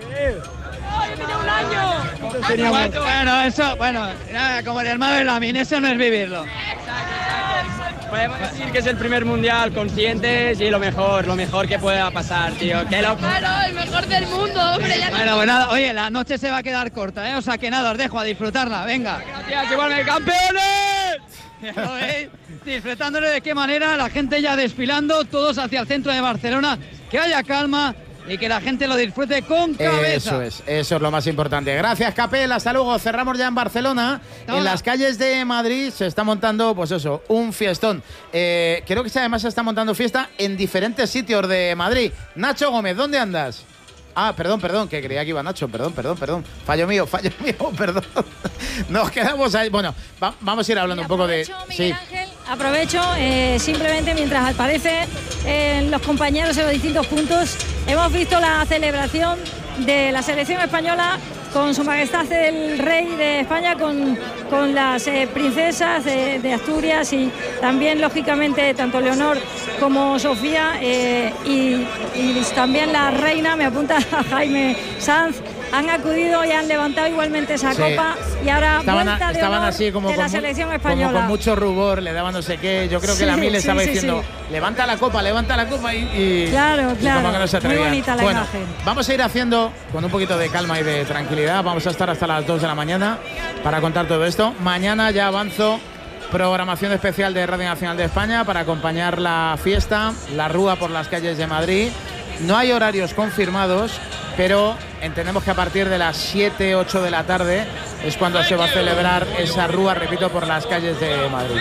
Teníamos- Bueno, bueno, eso, bueno, nada, como el hermano de Lamine, eso no es vivirlo. Podemos decir que es el primer mundial conscientes y lo mejor, lo mejor que pueda pasar, tío. Que lo... Claro, el mejor del mundo, hombre. Ya Bueno, pues nada, oye, la noche se va a quedar corta, ¿eh? O sea que nada, os dejo a disfrutarla, venga. Gracias, igualmente, campeones. ¿Lo veis? Disfrutándole de qué manera, la gente ya desfilando, todos hacia el centro de Barcelona, que haya calma y que la gente lo disfrute con cabeza. Eso es, eso es lo más importante. Gracias, Capel. Hasta luego. Cerramos ya en Barcelona. Hola. En las calles de Madrid se está montando, pues eso, un fiestón. Eh, creo que además se está montando fiesta en diferentes sitios de Madrid. Nacho Gómez, ¿dónde andas? Ah, perdón, perdón, que creía que iba Nacho. Perdón, perdón, perdón. Fallo mío, fallo mío, perdón. Nos quedamos ahí. Bueno, va, vamos a ir hablando un poco de... Sí. Ángel, aprovecho, eh, simplemente mientras aparecen eh, los compañeros en los distintos puntos, hemos visto la celebración de la selección española con su majestad el rey de España, con, con las eh, princesas de, de Asturias y también, lógicamente, tanto Leonor como Sofía eh, y, y también la reina, me apunta a Jaime Sanz, han acudido y han levantado igualmente esa Sí. copa y ahora Estaban, vuelta de estaban honor así como de con, la mu- selección como española. con mucho rubor, le daban no sé qué. Yo creo que Sí, la Mil le sí, estaba sí, diciendo, sí. levanta la copa, levanta la copa y, y- Claro, y claro. como que no se Muy atrevían. bonita la Bueno, imagen. vamos a ir haciendo con un poquito de calma y de tranquilidad. Vamos a estar hasta las dos de la mañana para contar todo esto. Mañana ya avanzo programación especial de Radio Nacional de España para acompañar la fiesta, la rúa por las calles de Madrid. No hay horarios confirmados, pero entendemos que a partir de las siete, ocho de la tarde es cuando se va a celebrar esa rúa, repito, por las calles de Madrid.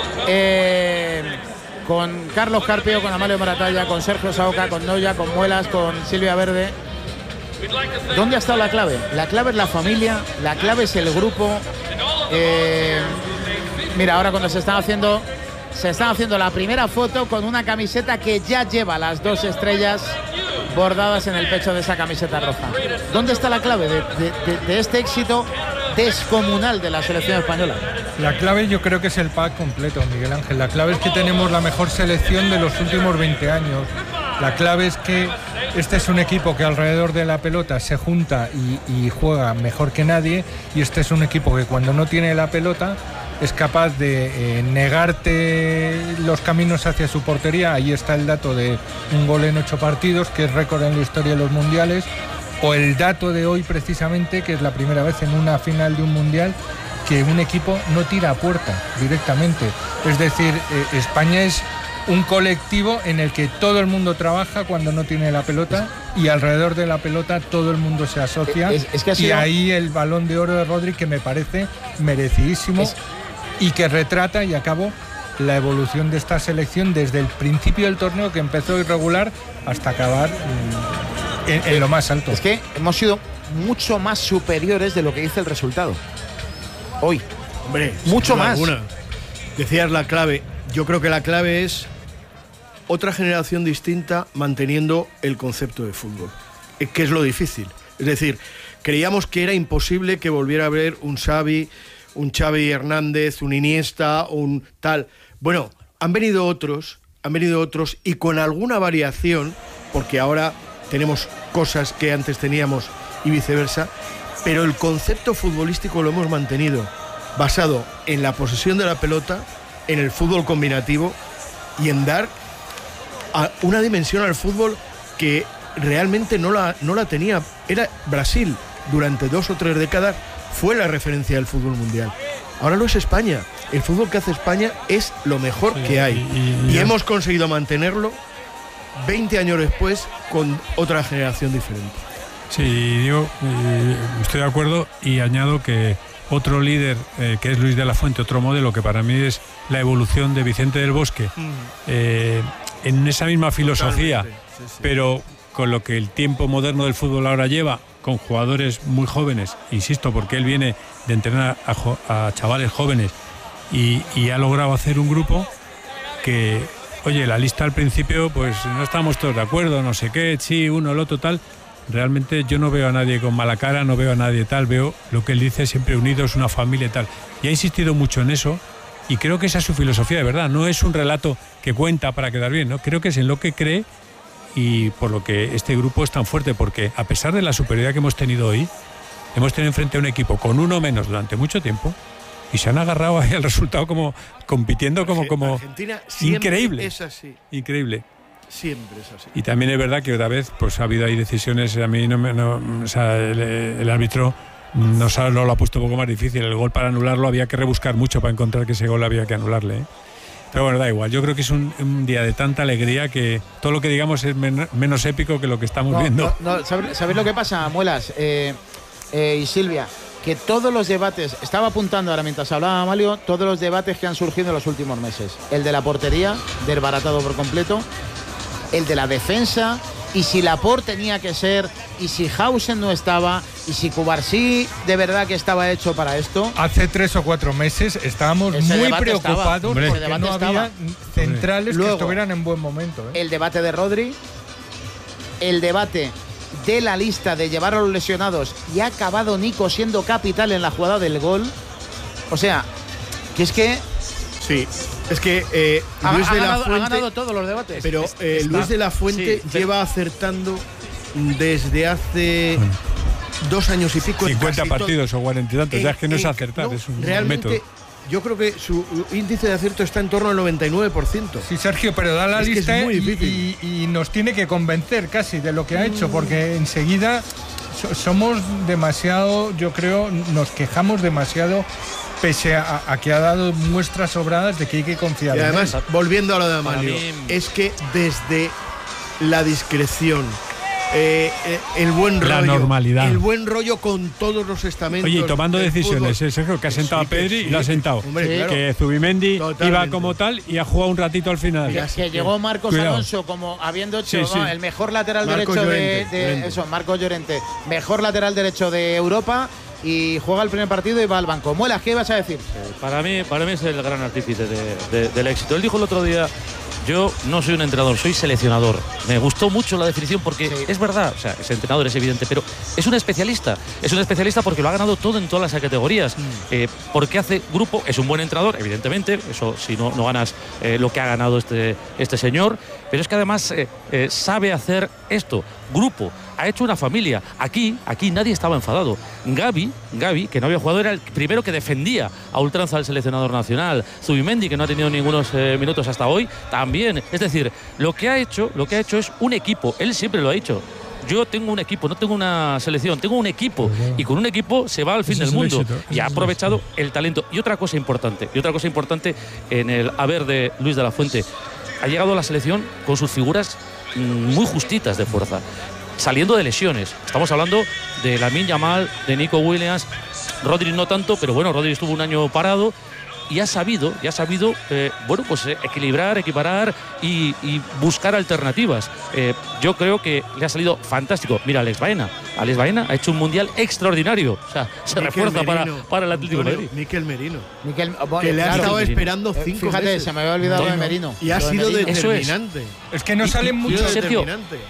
Eh, con Carlos Carpio, con Amalio Moratalla, con Sergio Saoca, con Noya, con Muelas, con Silvia Verde. ¿Dónde ha estado la clave? La clave es la familia, la clave es el grupo. Eh, mira, ahora cuando se están haciendo se están haciendo la primera foto con una camiseta que ya lleva las dos estrellas bordadas en el pecho de esa camiseta roja. ¿Dónde está la clave de, de- de- de este éxito descomunal de la selección española? La clave yo creo que es el pack completo, Miguel Ángel. La clave es que tenemos la mejor selección de los últimos veinte años. La clave es que este es un equipo que alrededor de la pelota se junta y, y juega mejor que nadie, y este es un equipo que cuando no tiene la pelota es capaz de eh, negarte los caminos hacia su portería. Ahí está el dato de un gol en ocho partidos, que es récord en la historia de los mundiales, o el dato de hoy precisamente, que es la primera vez en una final de un mundial que un equipo no tira a puerta directamente. Es decir, eh, España es un colectivo en el que todo el mundo trabaja cuando no tiene la pelota, y alrededor de la pelota todo el mundo se asocia. Es- es que ha y sido- ahí el Balón de Oro de Rodri, que me parece merecidísimo, Es- y que retrata, y acabo, la evolución de esta selección desde el principio del torneo, que empezó irregular, hasta acabar mm, en, en lo más alto. Es que hemos sido mucho más superiores de lo que dice el resultado. Hoy. Hombre, Mucho sin duda más. alguna. Decías la clave. Yo creo que la clave es otra generación distinta manteniendo el concepto de fútbol, eh, que es lo difícil. Es decir, creíamos que era imposible que volviera a haber un Xavi, un Xavi Hernández, un Iniesta, un tal. Bueno, han venido otros, han venido otros y con alguna variación, porque ahora tenemos cosas que antes teníamos y viceversa, pero el concepto futbolístico lo hemos mantenido, basado en la posesión de la pelota, en el fútbol combinativo y en dar a una dimensión al fútbol que realmente no la, no la tenía. Era Brasil, durante dos o tres décadas, fue la referencia del fútbol mundial. Ahora lo es España. El fútbol que hace España es lo mejor Sí, que hay. y- y- Y hemos conseguido mantenerlo veinte años después con otra generación diferente. Sí, digo, eh, estoy de acuerdo, y añado que otro líder, eh, que es Luis de la Fuente, otro modelo que para mí es la evolución de Vicente del Bosque, eh, en esa misma filosofía, pero con lo que el tiempo moderno del fútbol ahora lleva, con jugadores muy jóvenes, insisto, porque él viene de entrenar a, jo- a chavales jóvenes y, y ha logrado hacer un grupo que, oye, la lista al principio, pues no estamos todos de acuerdo, no sé qué, sí, uno, el otro, tal. Realmente yo no veo a nadie con mala cara, no veo a nadie tal, veo lo que él dice, siempre unidos, una familia y tal. Y ha insistido mucho en eso, y creo que esa es su filosofía, de verdad. No es un relato que cuenta para quedar bien, ¿no? Creo que es en lo que cree, y por lo que este grupo es tan fuerte, porque a pesar de la superioridad que hemos tenido hoy, hemos tenido enfrente a un equipo con uno menos durante mucho tiempo, y se han agarrado ahí al resultado, como compitiendo como, como Argentina siempre increíble. es así. Increíble. Siempre es así. Y también es verdad que otra vez pues ha habido ahí decisiones, a mí no me no, o sea, el, el árbitro nos ha, no lo ha puesto un poco más difícil. El gol, para anularlo, había que rebuscar mucho para encontrar que ese gol había que anularle, ¿eh? Pero bueno, da igual. Yo creo que es un, un día de tanta alegría que todo lo que digamos es men- menos épico que lo que estamos No, viendo. no, no, ¿sabéis, sabéis lo que pasa, Muelas eh, eh, y Silvia? Que todos los debates, estaba apuntando ahora mientras hablaba Amalio, todos los debates que han surgido en los últimos meses. El de la portería, desbaratado por completo. El de la defensa, y si Laporte tenía que ser, y si Hausen no estaba, y si Cubarsí de verdad que estaba hecho para esto. Hace tres o cuatro meses estábamos ese muy preocupados porque no estaba. había centrales Luego, que estuvieran en buen momento. ¿eh? El debate de Rodri, el debate de la lista de llevar a los lesionados, y ha acabado Nico siendo capital en la jugada del gol. O sea, que es que… Sí, es que eh, ha, Luis ha de ganado, la Fuente… ha ganado todos los debates. Pero eh, Está, Luis de la Fuente sí, lleva acertando desde hace bueno. dos años y pico. cincuenta partidos o cuarenta y tantos, eh, ya es que no es eh, acertar, no, es un realmente, método. Yo creo que su índice de acierto está en torno al noventa y nueve por ciento. Sí, Sergio, pero da la es lista que es muy y, difícil. y, y nos tiene que convencer casi de lo que ha hecho, porque enseguida so, somos demasiado, yo creo, nos quejamos demasiado, pese a, a que ha dado muestras sobradas de que hay que confiar. Y además, en él. volviendo a lo de Amalio, mí... es que desde la discreción, Eh, eh, el buen la rollo, normalidad, el buen rollo con todos los estamentos. Oye, y tomando decisiones, ¿eh, Sergio? Que ha sentado sí, a Pedri sí, y lo ha sentado. Hombre, sí. Claro. Que Zubimendi Totalmente. iba como tal y ha jugado un ratito al final. Que, que llegó Marcos Cuidado. Alonso como habiendo hecho sí, sí. ¿no? el mejor lateral Marco derecho Llorente, de, de Llorente. eso, Marcos Llorente, mejor lateral derecho de Europa. Y juega el primer partido y va al banco. Muelas, ¿qué ibas a decir? Sí, para mí, para mí es el gran artífice de, de, del éxito. Él dijo el otro día: yo no soy un entrenador, soy seleccionador. Me gustó mucho la definición porque sí. es verdad, o sea, es entrenador, es evidente, pero es un especialista. Es un especialista porque lo ha ganado todo en todas las categorías. Mm. Eh, porque hace grupo, es un buen entrenador, evidentemente. Eso, si no, no ganas eh, lo que ha ganado este, este señor. Pero es que además eh, eh, sabe hacer esto, grupo. Ha hecho una familia. Aquí, aquí nadie estaba enfadado. Gavi, Gavi, que no había jugado, era el primero que defendía a ultranza al seleccionador nacional. Zubimendi, que no ha tenido ningunos eh, minutos hasta hoy, también. Es decir, lo que ha hecho, lo que ha hecho es un equipo. Él siempre lo ha dicho. Yo tengo un equipo, no tengo una selección, tengo un equipo. Y con un equipo se va al fin del mundo. Y ha aprovechado el talento. Y otra cosa importante, y otra cosa importante en el haber de Luis de la Fuente. Ha llegado a la selección con sus figuras muy justitas de fuerza, saliendo de lesiones. Estamos hablando de Lamine Yamal, de Nico Williams, Rodri no tanto, pero bueno, Rodri estuvo un año parado y ha sabido, y ha sabido eh, bueno, pues eh, equilibrar, equiparar y, y buscar alternativas. Eh, yo creo que le ha salido fantástico. Mira, Alex Baena. Alex Baena ha hecho un mundial extraordinario. O sea, se Miquel refuerza Merino, para, para el Atlético de Madrid. Miquel Merino. Miquel, bueno, que le claro, ha estado Merino. esperando cinco Fíjate, meses. se me había olvidado no, de Merino. Y ha sido de determinante. Es. es que no salen muchos. Sergio,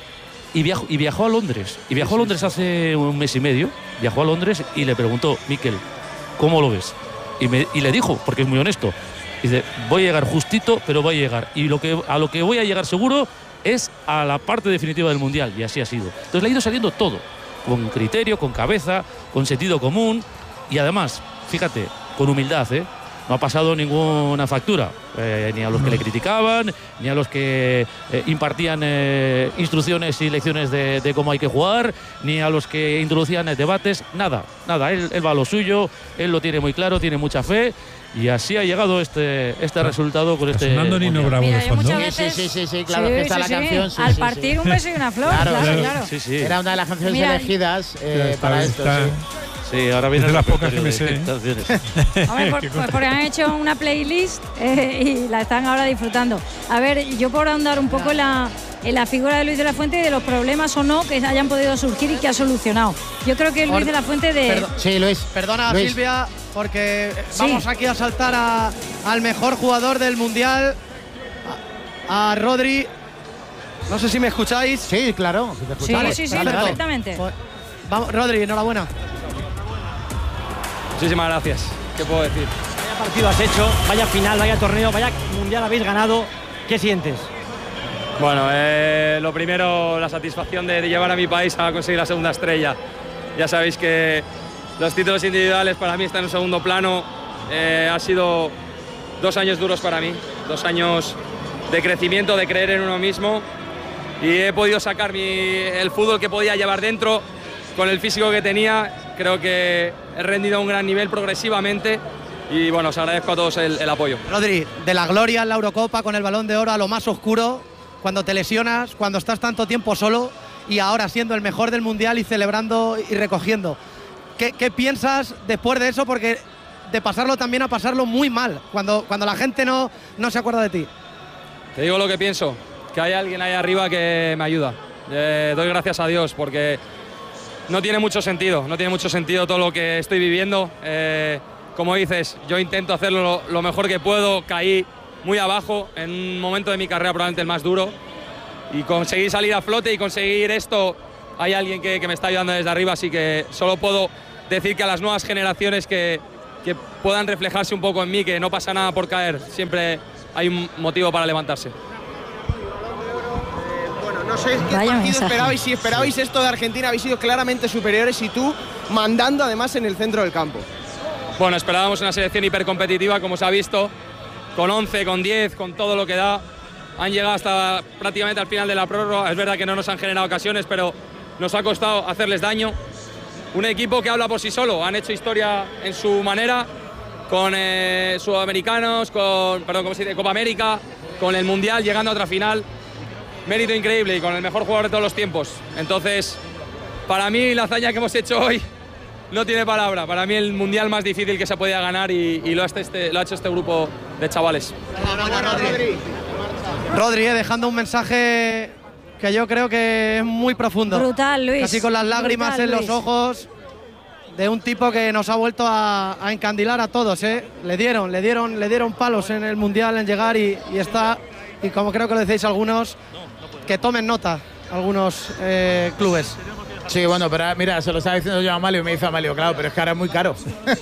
y viajó, y viajó a Londres. Y viajó sí, a Londres sí. hace un mes y medio. Viajó a Londres y le preguntó: Miquel, ¿cómo lo ves? Y, me, y le dijo, porque es muy honesto, dice: voy a llegar justito, pero voy a llegar. Y lo que, a lo que voy a llegar seguro es a la parte definitiva del Mundial. Y así ha sido. Entonces le ha ido saliendo todo. Con criterio, con cabeza, con sentido común. Y además, fíjate, con humildad, ¿eh? No ha pasado ninguna factura, eh, ni a los que le criticaban, ni a los que eh, impartían eh, instrucciones y lecciones de, de cómo hay que jugar, ni a los que introducían eh, debates, nada, nada. Él, él va a lo suyo, él lo tiene muy claro, tiene mucha fe. Y así ha llegado este, este resultado con este. Sonando Nino Bravo de fondo. Veces, sí, sí, sí, sí, claro, sí, que está sí, la sí. canción. Sí, Al sí, partir sí. un beso y una flor, claro, claro. claro. claro. Sí, sí. Era una de las canciones Mira, elegidas eh, está, para está, esto. Sí. Sí, ahora viene de las pocas que me sé. Hombre, por, pues porque han hecho una playlist eh, y la están ahora disfrutando. A ver, yo por ahondar un poco en la, en la figura de Luis de la Fuente y de los problemas o no que hayan podido surgir y que ha solucionado. Yo creo que Luis de la Fuente de… Perdón, sí, Luis. Perdona, Luis. Silvia, porque sí. vamos aquí a saltar a, al mejor jugador del Mundial, a, a Rodri. No sé si me escucháis. Sí, claro. Si te sí, escuchamos. sí, sí, Dale, perfectamente. Pues, vamos, Rodri, enhorabuena. Muchísimas gracias. ¿Qué puedo decir? Vaya partido has hecho, vaya final, vaya torneo, vaya mundial habéis ganado. ¿Qué sientes? Bueno, eh, lo primero, la satisfacción de, de llevar a mi país a conseguir la segunda estrella. Ya sabéis que los títulos individuales para mí están en segundo plano. Eh, ha sido dos años duros para mí, dos años de crecimiento, de creer en uno mismo. Y he podido sacar mi, el fútbol que podía llevar dentro con el físico que tenía. Creo que he rendido a un gran nivel progresivamente y bueno, os agradezco a todos el, el apoyo. Rodri, de la gloria en la Eurocopa con el Balón de Oro a lo más oscuro, cuando te lesionas, cuando estás tanto tiempo solo y ahora siendo el mejor del Mundial y celebrando y recogiendo. ¿Qué, qué piensas después de eso? Porque de pasarlo también a pasarlo muy mal, cuando, cuando la gente no, no se acuerda de ti. Te digo lo que pienso, que hay alguien ahí arriba que me ayuda. Eh, doy gracias a Dios porque no tiene mucho sentido, no tiene mucho sentido todo lo que estoy viviendo. Eh, como dices, yo intento hacerlo lo, lo mejor que puedo, caí muy abajo en un momento de mi carrera probablemente el más duro y conseguí salir a flote y conseguir esto. Hay alguien que, que me está ayudando desde arriba, así que solo puedo decir que a las nuevas generaciones que, que puedan reflejarse un poco en mí, que no pasa nada por caer, siempre hay un motivo para levantarse. Bueno, no sé qué Vaya partido mensaje. esperabais, si esperabais esto de Argentina, habéis sido claramente superiores y tú mandando además en el centro del campo. Bueno, esperábamos una selección hipercompetitiva, como se ha visto, con once, con diez, con todo lo que da. Han llegado hasta prácticamente al final de la prórroga. Es verdad que no nos han generado ocasiones, pero nos ha costado hacerles daño. Un equipo que habla por sí solo. Han hecho historia en su manera, con eh, sudamericanos, con, perdón, ¿cómo se dice? Copa América, con el Mundial, llegando a otra final. Mérito increíble y con el mejor jugador de todos los tiempos. Entonces, para mí la hazaña que hemos hecho hoy no tiene palabra. Para mí el Mundial más difícil que se podía ganar y, y lo, ha este, lo ha hecho este grupo de chavales. Rodri. Rodri, eh, dejando un mensaje que yo creo que es muy profundo. Brutal, Luis. Casi con las lágrimas Brutal, en los Luis. ojos de un tipo que nos ha vuelto a, a encandilar a todos, ¿eh? Le dieron, le dieron, le dieron palos en el Mundial en llegar y, y está, y como creo que lo decís algunos, que tomen nota algunos eh, clubes. Sí, bueno, pero mira, se lo estaba diciendo yo a Amalio y me dice Amalio, claro, pero es que ahora es muy caro.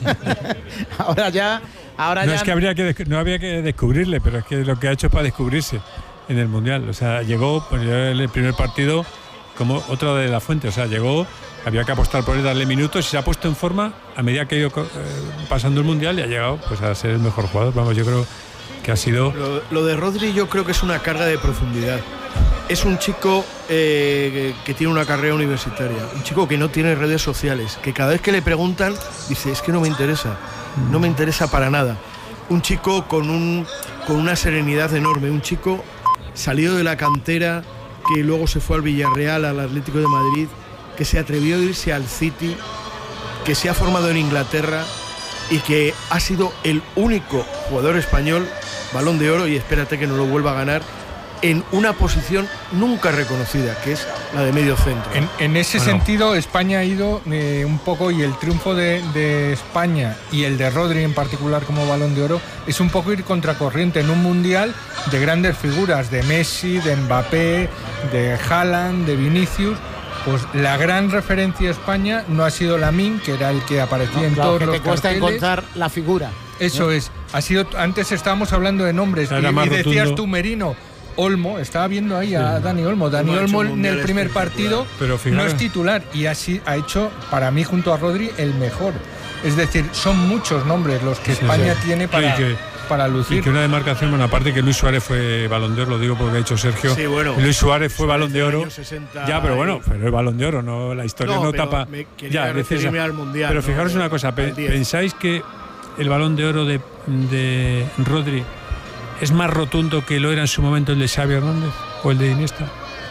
ahora ya, ahora no ya. es que habría que no había que descubrirle, pero es que lo que ha hecho es para descubrirse en el Mundial. O sea, llegó pues, el primer partido como otro de la Fuente. O sea, llegó, había que apostar por él, darle minutos y se ha puesto en forma a medida que ha ido eh, pasando el Mundial y ha llegado pues a ser el mejor jugador. Vamos, yo creo que ha sido. Lo, lo de Rodri yo creo que es una carga de profundidad. Es un chico eh, que, que tiene una carrera universitaria, un chico que no tiene redes sociales, que cada vez que le preguntan dice, es que no me interesa, no me interesa para nada. Un chico con, un, con una serenidad enorme, un chico salido de la cantera, que luego se fue al Villarreal, al Atlético de Madrid, que se atrevió a irse al City, que se ha formado en Inglaterra y que ha sido el único jugador español, Balón de Oro, y espérate que no lo vuelva a ganar, en una posición nunca reconocida, que es la de medio centro. En, en ese Bueno. sentido, España ha ido eh, un poco, y el triunfo de, de España y el de Rodri en particular como Balón de Oro, es un poco ir contracorriente en un mundial de grandes figuras, de Messi, de Mbappé, de Haaland, de Vinicius. Pues la gran referencia a España no ha sido Lamine, que era el que aparecía No, en claro, todos que los te cuesta carteles. encontrar la figura. Eso ¿no? es. Ha sido, antes estábamos hablando de nombres Era y, más y decías rotundo. tú Merino. Olmo, estaba viendo ahí a Dani Olmo. Dani Olmo ha hecho Olmo un en mundial el primer partido Pero no fijaros- es titular y así ha hecho, para mí, junto a Rodri, el mejor. Es decir, son muchos nombres los que Sí, España sí. tiene para, Y que- para Y lucir. que una demarcación, bueno, aparte que Luis Suárez fue Balón de Oro, lo digo porque ha dicho Sergio. Sí, bueno. Luis Suárez fue Balón de Oro. Años sesenta Ya, pero bueno, y- pero es Balón de Oro, no la historia no, No, pero tapa. me quería Ya, dices- referirme al Mundial, Pero ¿no? fijaros una cosa, Al pe- diez. ¿pensáis que el Balón de Oro de, de Rodri es más rotundo que lo era en su momento el de Xavi Hernández o el de Iniesta?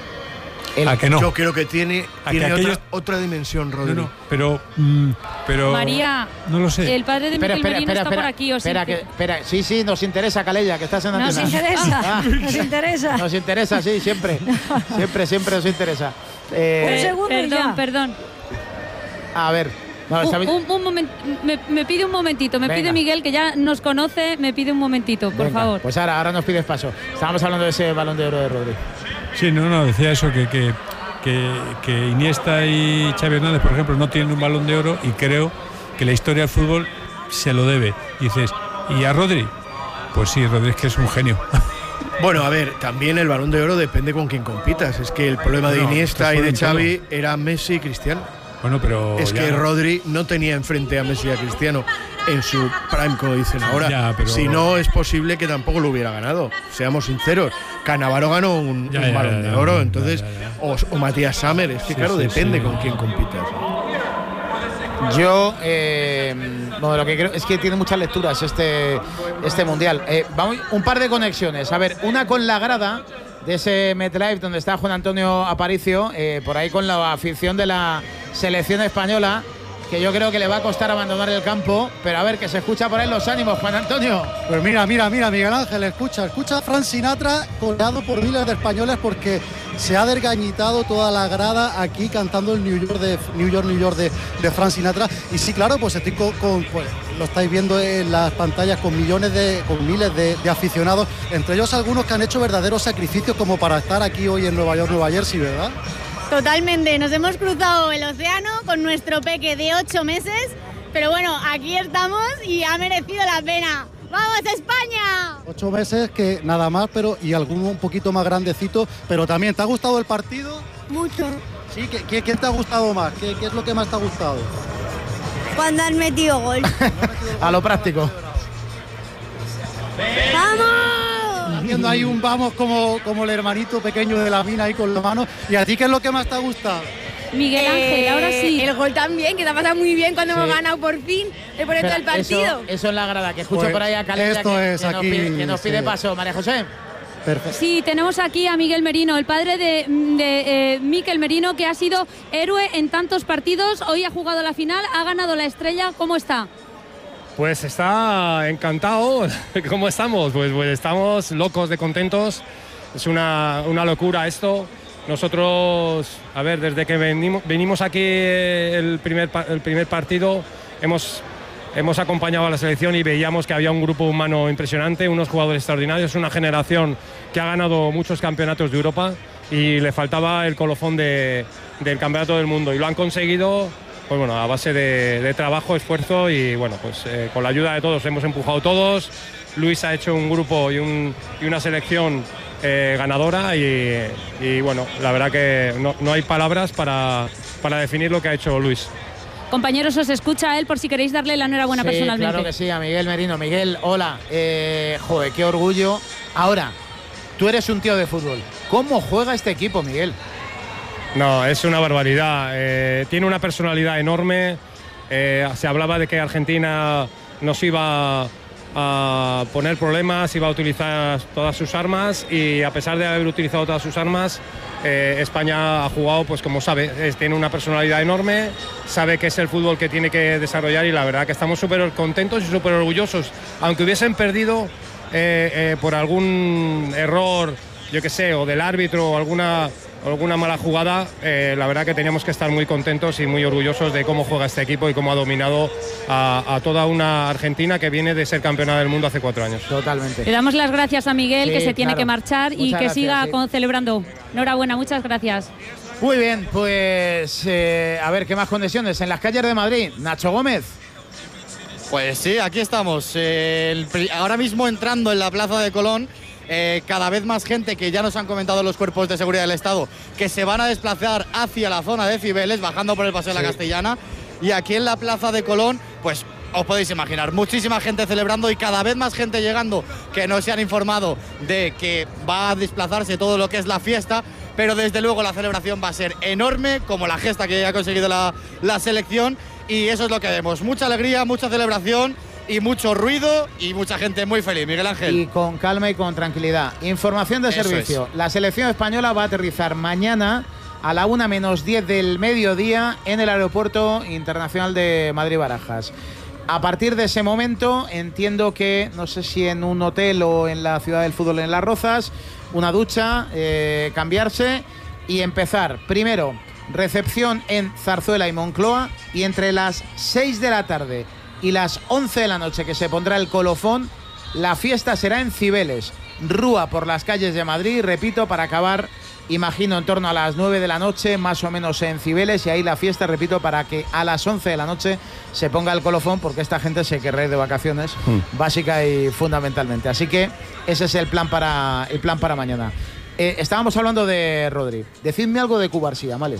El- ¿A que no? Yo creo que tiene, ¿A que tiene aquellos- otra, otra dimensión, Rodri. No, no, pero, mm, pero María, no lo sé. el padre de Espera, Miquel espera, Merino espera, está espera, por aquí. ¿O sí? espera, que, espera, sí, sí, nos interesa, Calella, que estás en Nos antena. interesa, Ah, nos interesa. Nos interesa, sí, siempre. Siempre, siempre nos interesa. Eh, Un segundo y Perdón, ya. perdón. a ver. No, está Un, bien. un- un momen- me, me pide un momentito, me Venga. pide Miguel, que ya nos conoce, me pide un momentito, por Venga, favor. Pues ahora, ahora nos pides paso. Estábamos hablando de ese Balón de Oro de Rodri. Sí, no, no, decía eso, que, que, que, que Iniesta y Xavi Hernández, por ejemplo, no tienen un Balón de Oro y creo que la historia del fútbol se lo debe. Y dices, ¿y a Rodri? Pues sí, Rodri es que es un genio. Bueno, a ver, también el Balón de Oro depende con quién compitas. Es que el problema de Bueno, Iniesta esto y de fue en Xavi era Messi y Cristiano. Bueno, pero Es ya- que Rodri no tenía enfrente a Messi y a Cristiano en su prime, como dicen ahora. Ya, pero- Si no, es posible que tampoco lo hubiera ganado. Seamos sinceros. Cannavaro ganó un, Ya, un ya, Balón ya, de ya, Oro, ya, entonces, ya, ya. O, o Matías Sammer. Es que, Sí, claro, sí, depende sí. con quién compitas. Yo, eh, bueno, lo que creo es que tiene muchas lecturas este, este mundial. Eh, vamos, un par de conexiones. A ver, una con la grada de ese MetLife donde está Juan Antonio Aparicio, eh, por ahí con la afición de la selección española, que yo creo que le va a costar abandonar el campo, pero a ver, que se escucha por ahí los ánimos, Juan Antonio. Pues mira, mira, mira, Miguel Ángel, escucha, escucha a Frank Sinatra coreado por miles de españoles porque se ha desgañitado toda la grada aquí cantando el New York de New York, New York de, de Frank Sinatra. Y sí, claro, pues estoy con, con pues lo estáis viendo en las pantallas con millones de, con miles de, de aficionados, entre ellos algunos que han hecho verdaderos sacrificios como para estar aquí hoy en Nueva York, Nueva Jersey, ¿verdad? Totalmente, nos hemos cruzado el océano con nuestro peque de ocho meses, pero bueno, aquí estamos y ha merecido la pena. ¡Vamos, España! Ocho meses que nada más, pero y alguno un poquito más grandecito, pero también, ¿te ha gustado el partido? Mucho. Sí, ¿qué, qué, qué te ha gustado más? ¿Qué, ¿Qué es lo que más te ha gustado? Cuando han metido gol. A lo práctico. ¡Vamos! Haciendo ahí un vamos como, como el hermanito pequeño de la mina ahí con la mano. ¿Y a ti qué es lo que más te ha gustado? Miguel Ángel, Eh, ahora sí. El gol también, que te ha pasado muy bien cuando Sí. hemos ganado por fin, después de todo el Espera, partido. Eso, eso es la grada, que escucho Pues por ahí a Calella esto que, es que nos aquí, pide, que nos pide sí. paso. María José. Perfecto. Sí, tenemos aquí a Miguel Merino, el padre de, de eh, Mikel Merino, que ha sido héroe en tantos partidos. Hoy ha jugado la final, ha ganado la estrella. ¿Cómo está? Pues está encantado. ¿Cómo estamos? Pues, pues estamos locos de contentos. Es una, una locura esto. Nosotros, a ver, desde que venimos, venimos aquí el primer, pa- el primer partido, hemos, hemos acompañado a la selección y veíamos que había un grupo humano impresionante, unos jugadores extraordinarios, una generación que ha ganado muchos campeonatos de Europa y le faltaba el colofón de, del campeonato del mundo. Y lo han conseguido, pues bueno, a base de, de trabajo, esfuerzo y bueno, pues eh, con la ayuda de todos hemos empujado todos. Luis ha hecho un grupo y, un, y una selección eh, ganadora y, y bueno, la verdad que no, no hay palabras para, para definir lo que ha hecho Luis. Compañeros, os escucha a él por si queréis darle la enhorabuena Sí, personalmente. claro que sí, a Miguel Merino. Miguel, hola. Eh, joder, qué orgullo. Ahora, tú eres un tío de fútbol. ¿Cómo juega este equipo, Miguel? No, es una barbaridad. Eh, tiene una personalidad enorme. Eh, se hablaba de que Argentina nos iba a poner problemas, iba a utilizar todas sus armas y a pesar de haber utilizado todas sus armas, eh, España ha jugado, pues como sabe, es, tiene una personalidad enorme, sabe que es el fútbol que tiene que desarrollar y la verdad que estamos súper contentos y súper orgullosos. Aunque hubiesen perdido eh, eh, por algún error, yo qué sé, o del árbitro o alguna... alguna mala jugada, eh, la verdad que teníamos que estar muy contentos y muy orgullosos de cómo juega este equipo y cómo ha dominado a, a toda una Argentina que viene de ser campeona del mundo hace cuatro años. Totalmente. Le damos las gracias a Miguel, Sí, que se tiene claro. que marchar y Muchas que gracias, siga sí. con, celebrando. Enhorabuena, muchas gracias. Muy bien, pues eh, a ver, ¿qué más conexiones? En las calles de Madrid, Nacho Gómez. Pues sí, aquí estamos. Eh, el pri- ahora mismo entrando en la Plaza de Colón, eh, cada vez más gente que ya nos han comentado los cuerpos de seguridad del Estado que se van a desplazar hacia la zona de Cibeles, bajando por el Paseo de la Castellana. Y aquí en la Plaza de Colón, pues os podéis imaginar, muchísima gente celebrando y cada vez más gente llegando que no se han informado de que va a desplazarse todo lo que es la fiesta. Pero desde luego la celebración va a ser enorme, como la gesta que ha conseguido la, la selección. Y eso es lo que vemos, mucha alegría, mucha celebración y mucho ruido y mucha gente muy feliz. Miguel Ángel. Y con calma y con tranquilidad. Información de Eso servicio. La selección española va a aterrizar mañana a la una menos diez del mediodía en el Aeropuerto Internacional de Madrid-Barajas. A partir de ese momento, entiendo que, no sé si en un hotel o en la Ciudad del Fútbol en Las Rozas, una ducha, eh, cambiarse y empezar. Primero, recepción en Zarzuela y Moncloa, y entre las seis de la tarde y las once de la noche, que se pondrá el colofón, la fiesta será en Cibeles, rúa por las calles de Madrid, repito, para acabar, imagino, en torno a las nueve de la noche, más o menos en Cibeles, y ahí la fiesta, repito, para que a las once de la noche se ponga el colofón, porque esta gente se querrá ir de vacaciones, Mm. básica y fundamentalmente. Así que ese es el plan para, el plan para mañana. Eh, estábamos hablando de Rodri. Decidme algo de Cubarsí, ¿vale?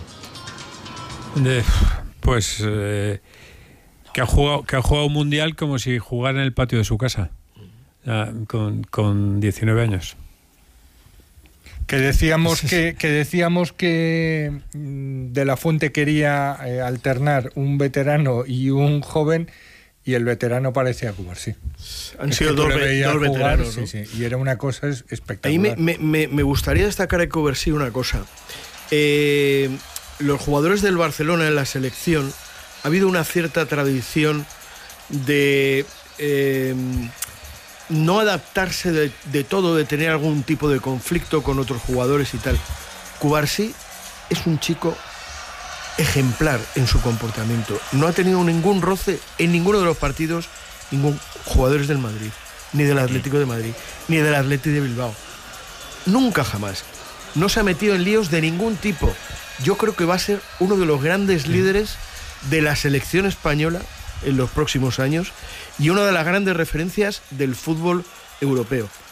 De- pues eh, que, ha jugado, que ha jugado un mundial como si jugara en el patio de su casa, ya, con, con diecinueve años. Que decíamos que, que decíamos que mm, De La Fuente quería eh, alternar un veterano y un joven, y el veterano parecía Cubarsí. Han Es sido que tú dos, le ve- veías dos jugar, veteranos, sí, ¿no? sí, y era una cosa es- espectacular. Ahí me, me- me- me gustaría destacar a Cubarsí una cosa. Eh, los jugadores del Barcelona en la selección ha habido una cierta tradición de eh, no adaptarse de, de todo, de tener algún tipo de conflicto con otros jugadores y tal. Cubarsí es un chico ejemplar en su comportamiento. No ha tenido ningún roce en ninguno de los partidos, ningún jugadores del Madrid, ni del Atlético de Madrid, ni del Athletic de Bilbao. Nunca jamás. No se ha metido en líos de ningún tipo. Yo creo que va a ser uno de los grandes líderes de la selección española en los próximos años y una de las grandes referencias del fútbol europeo.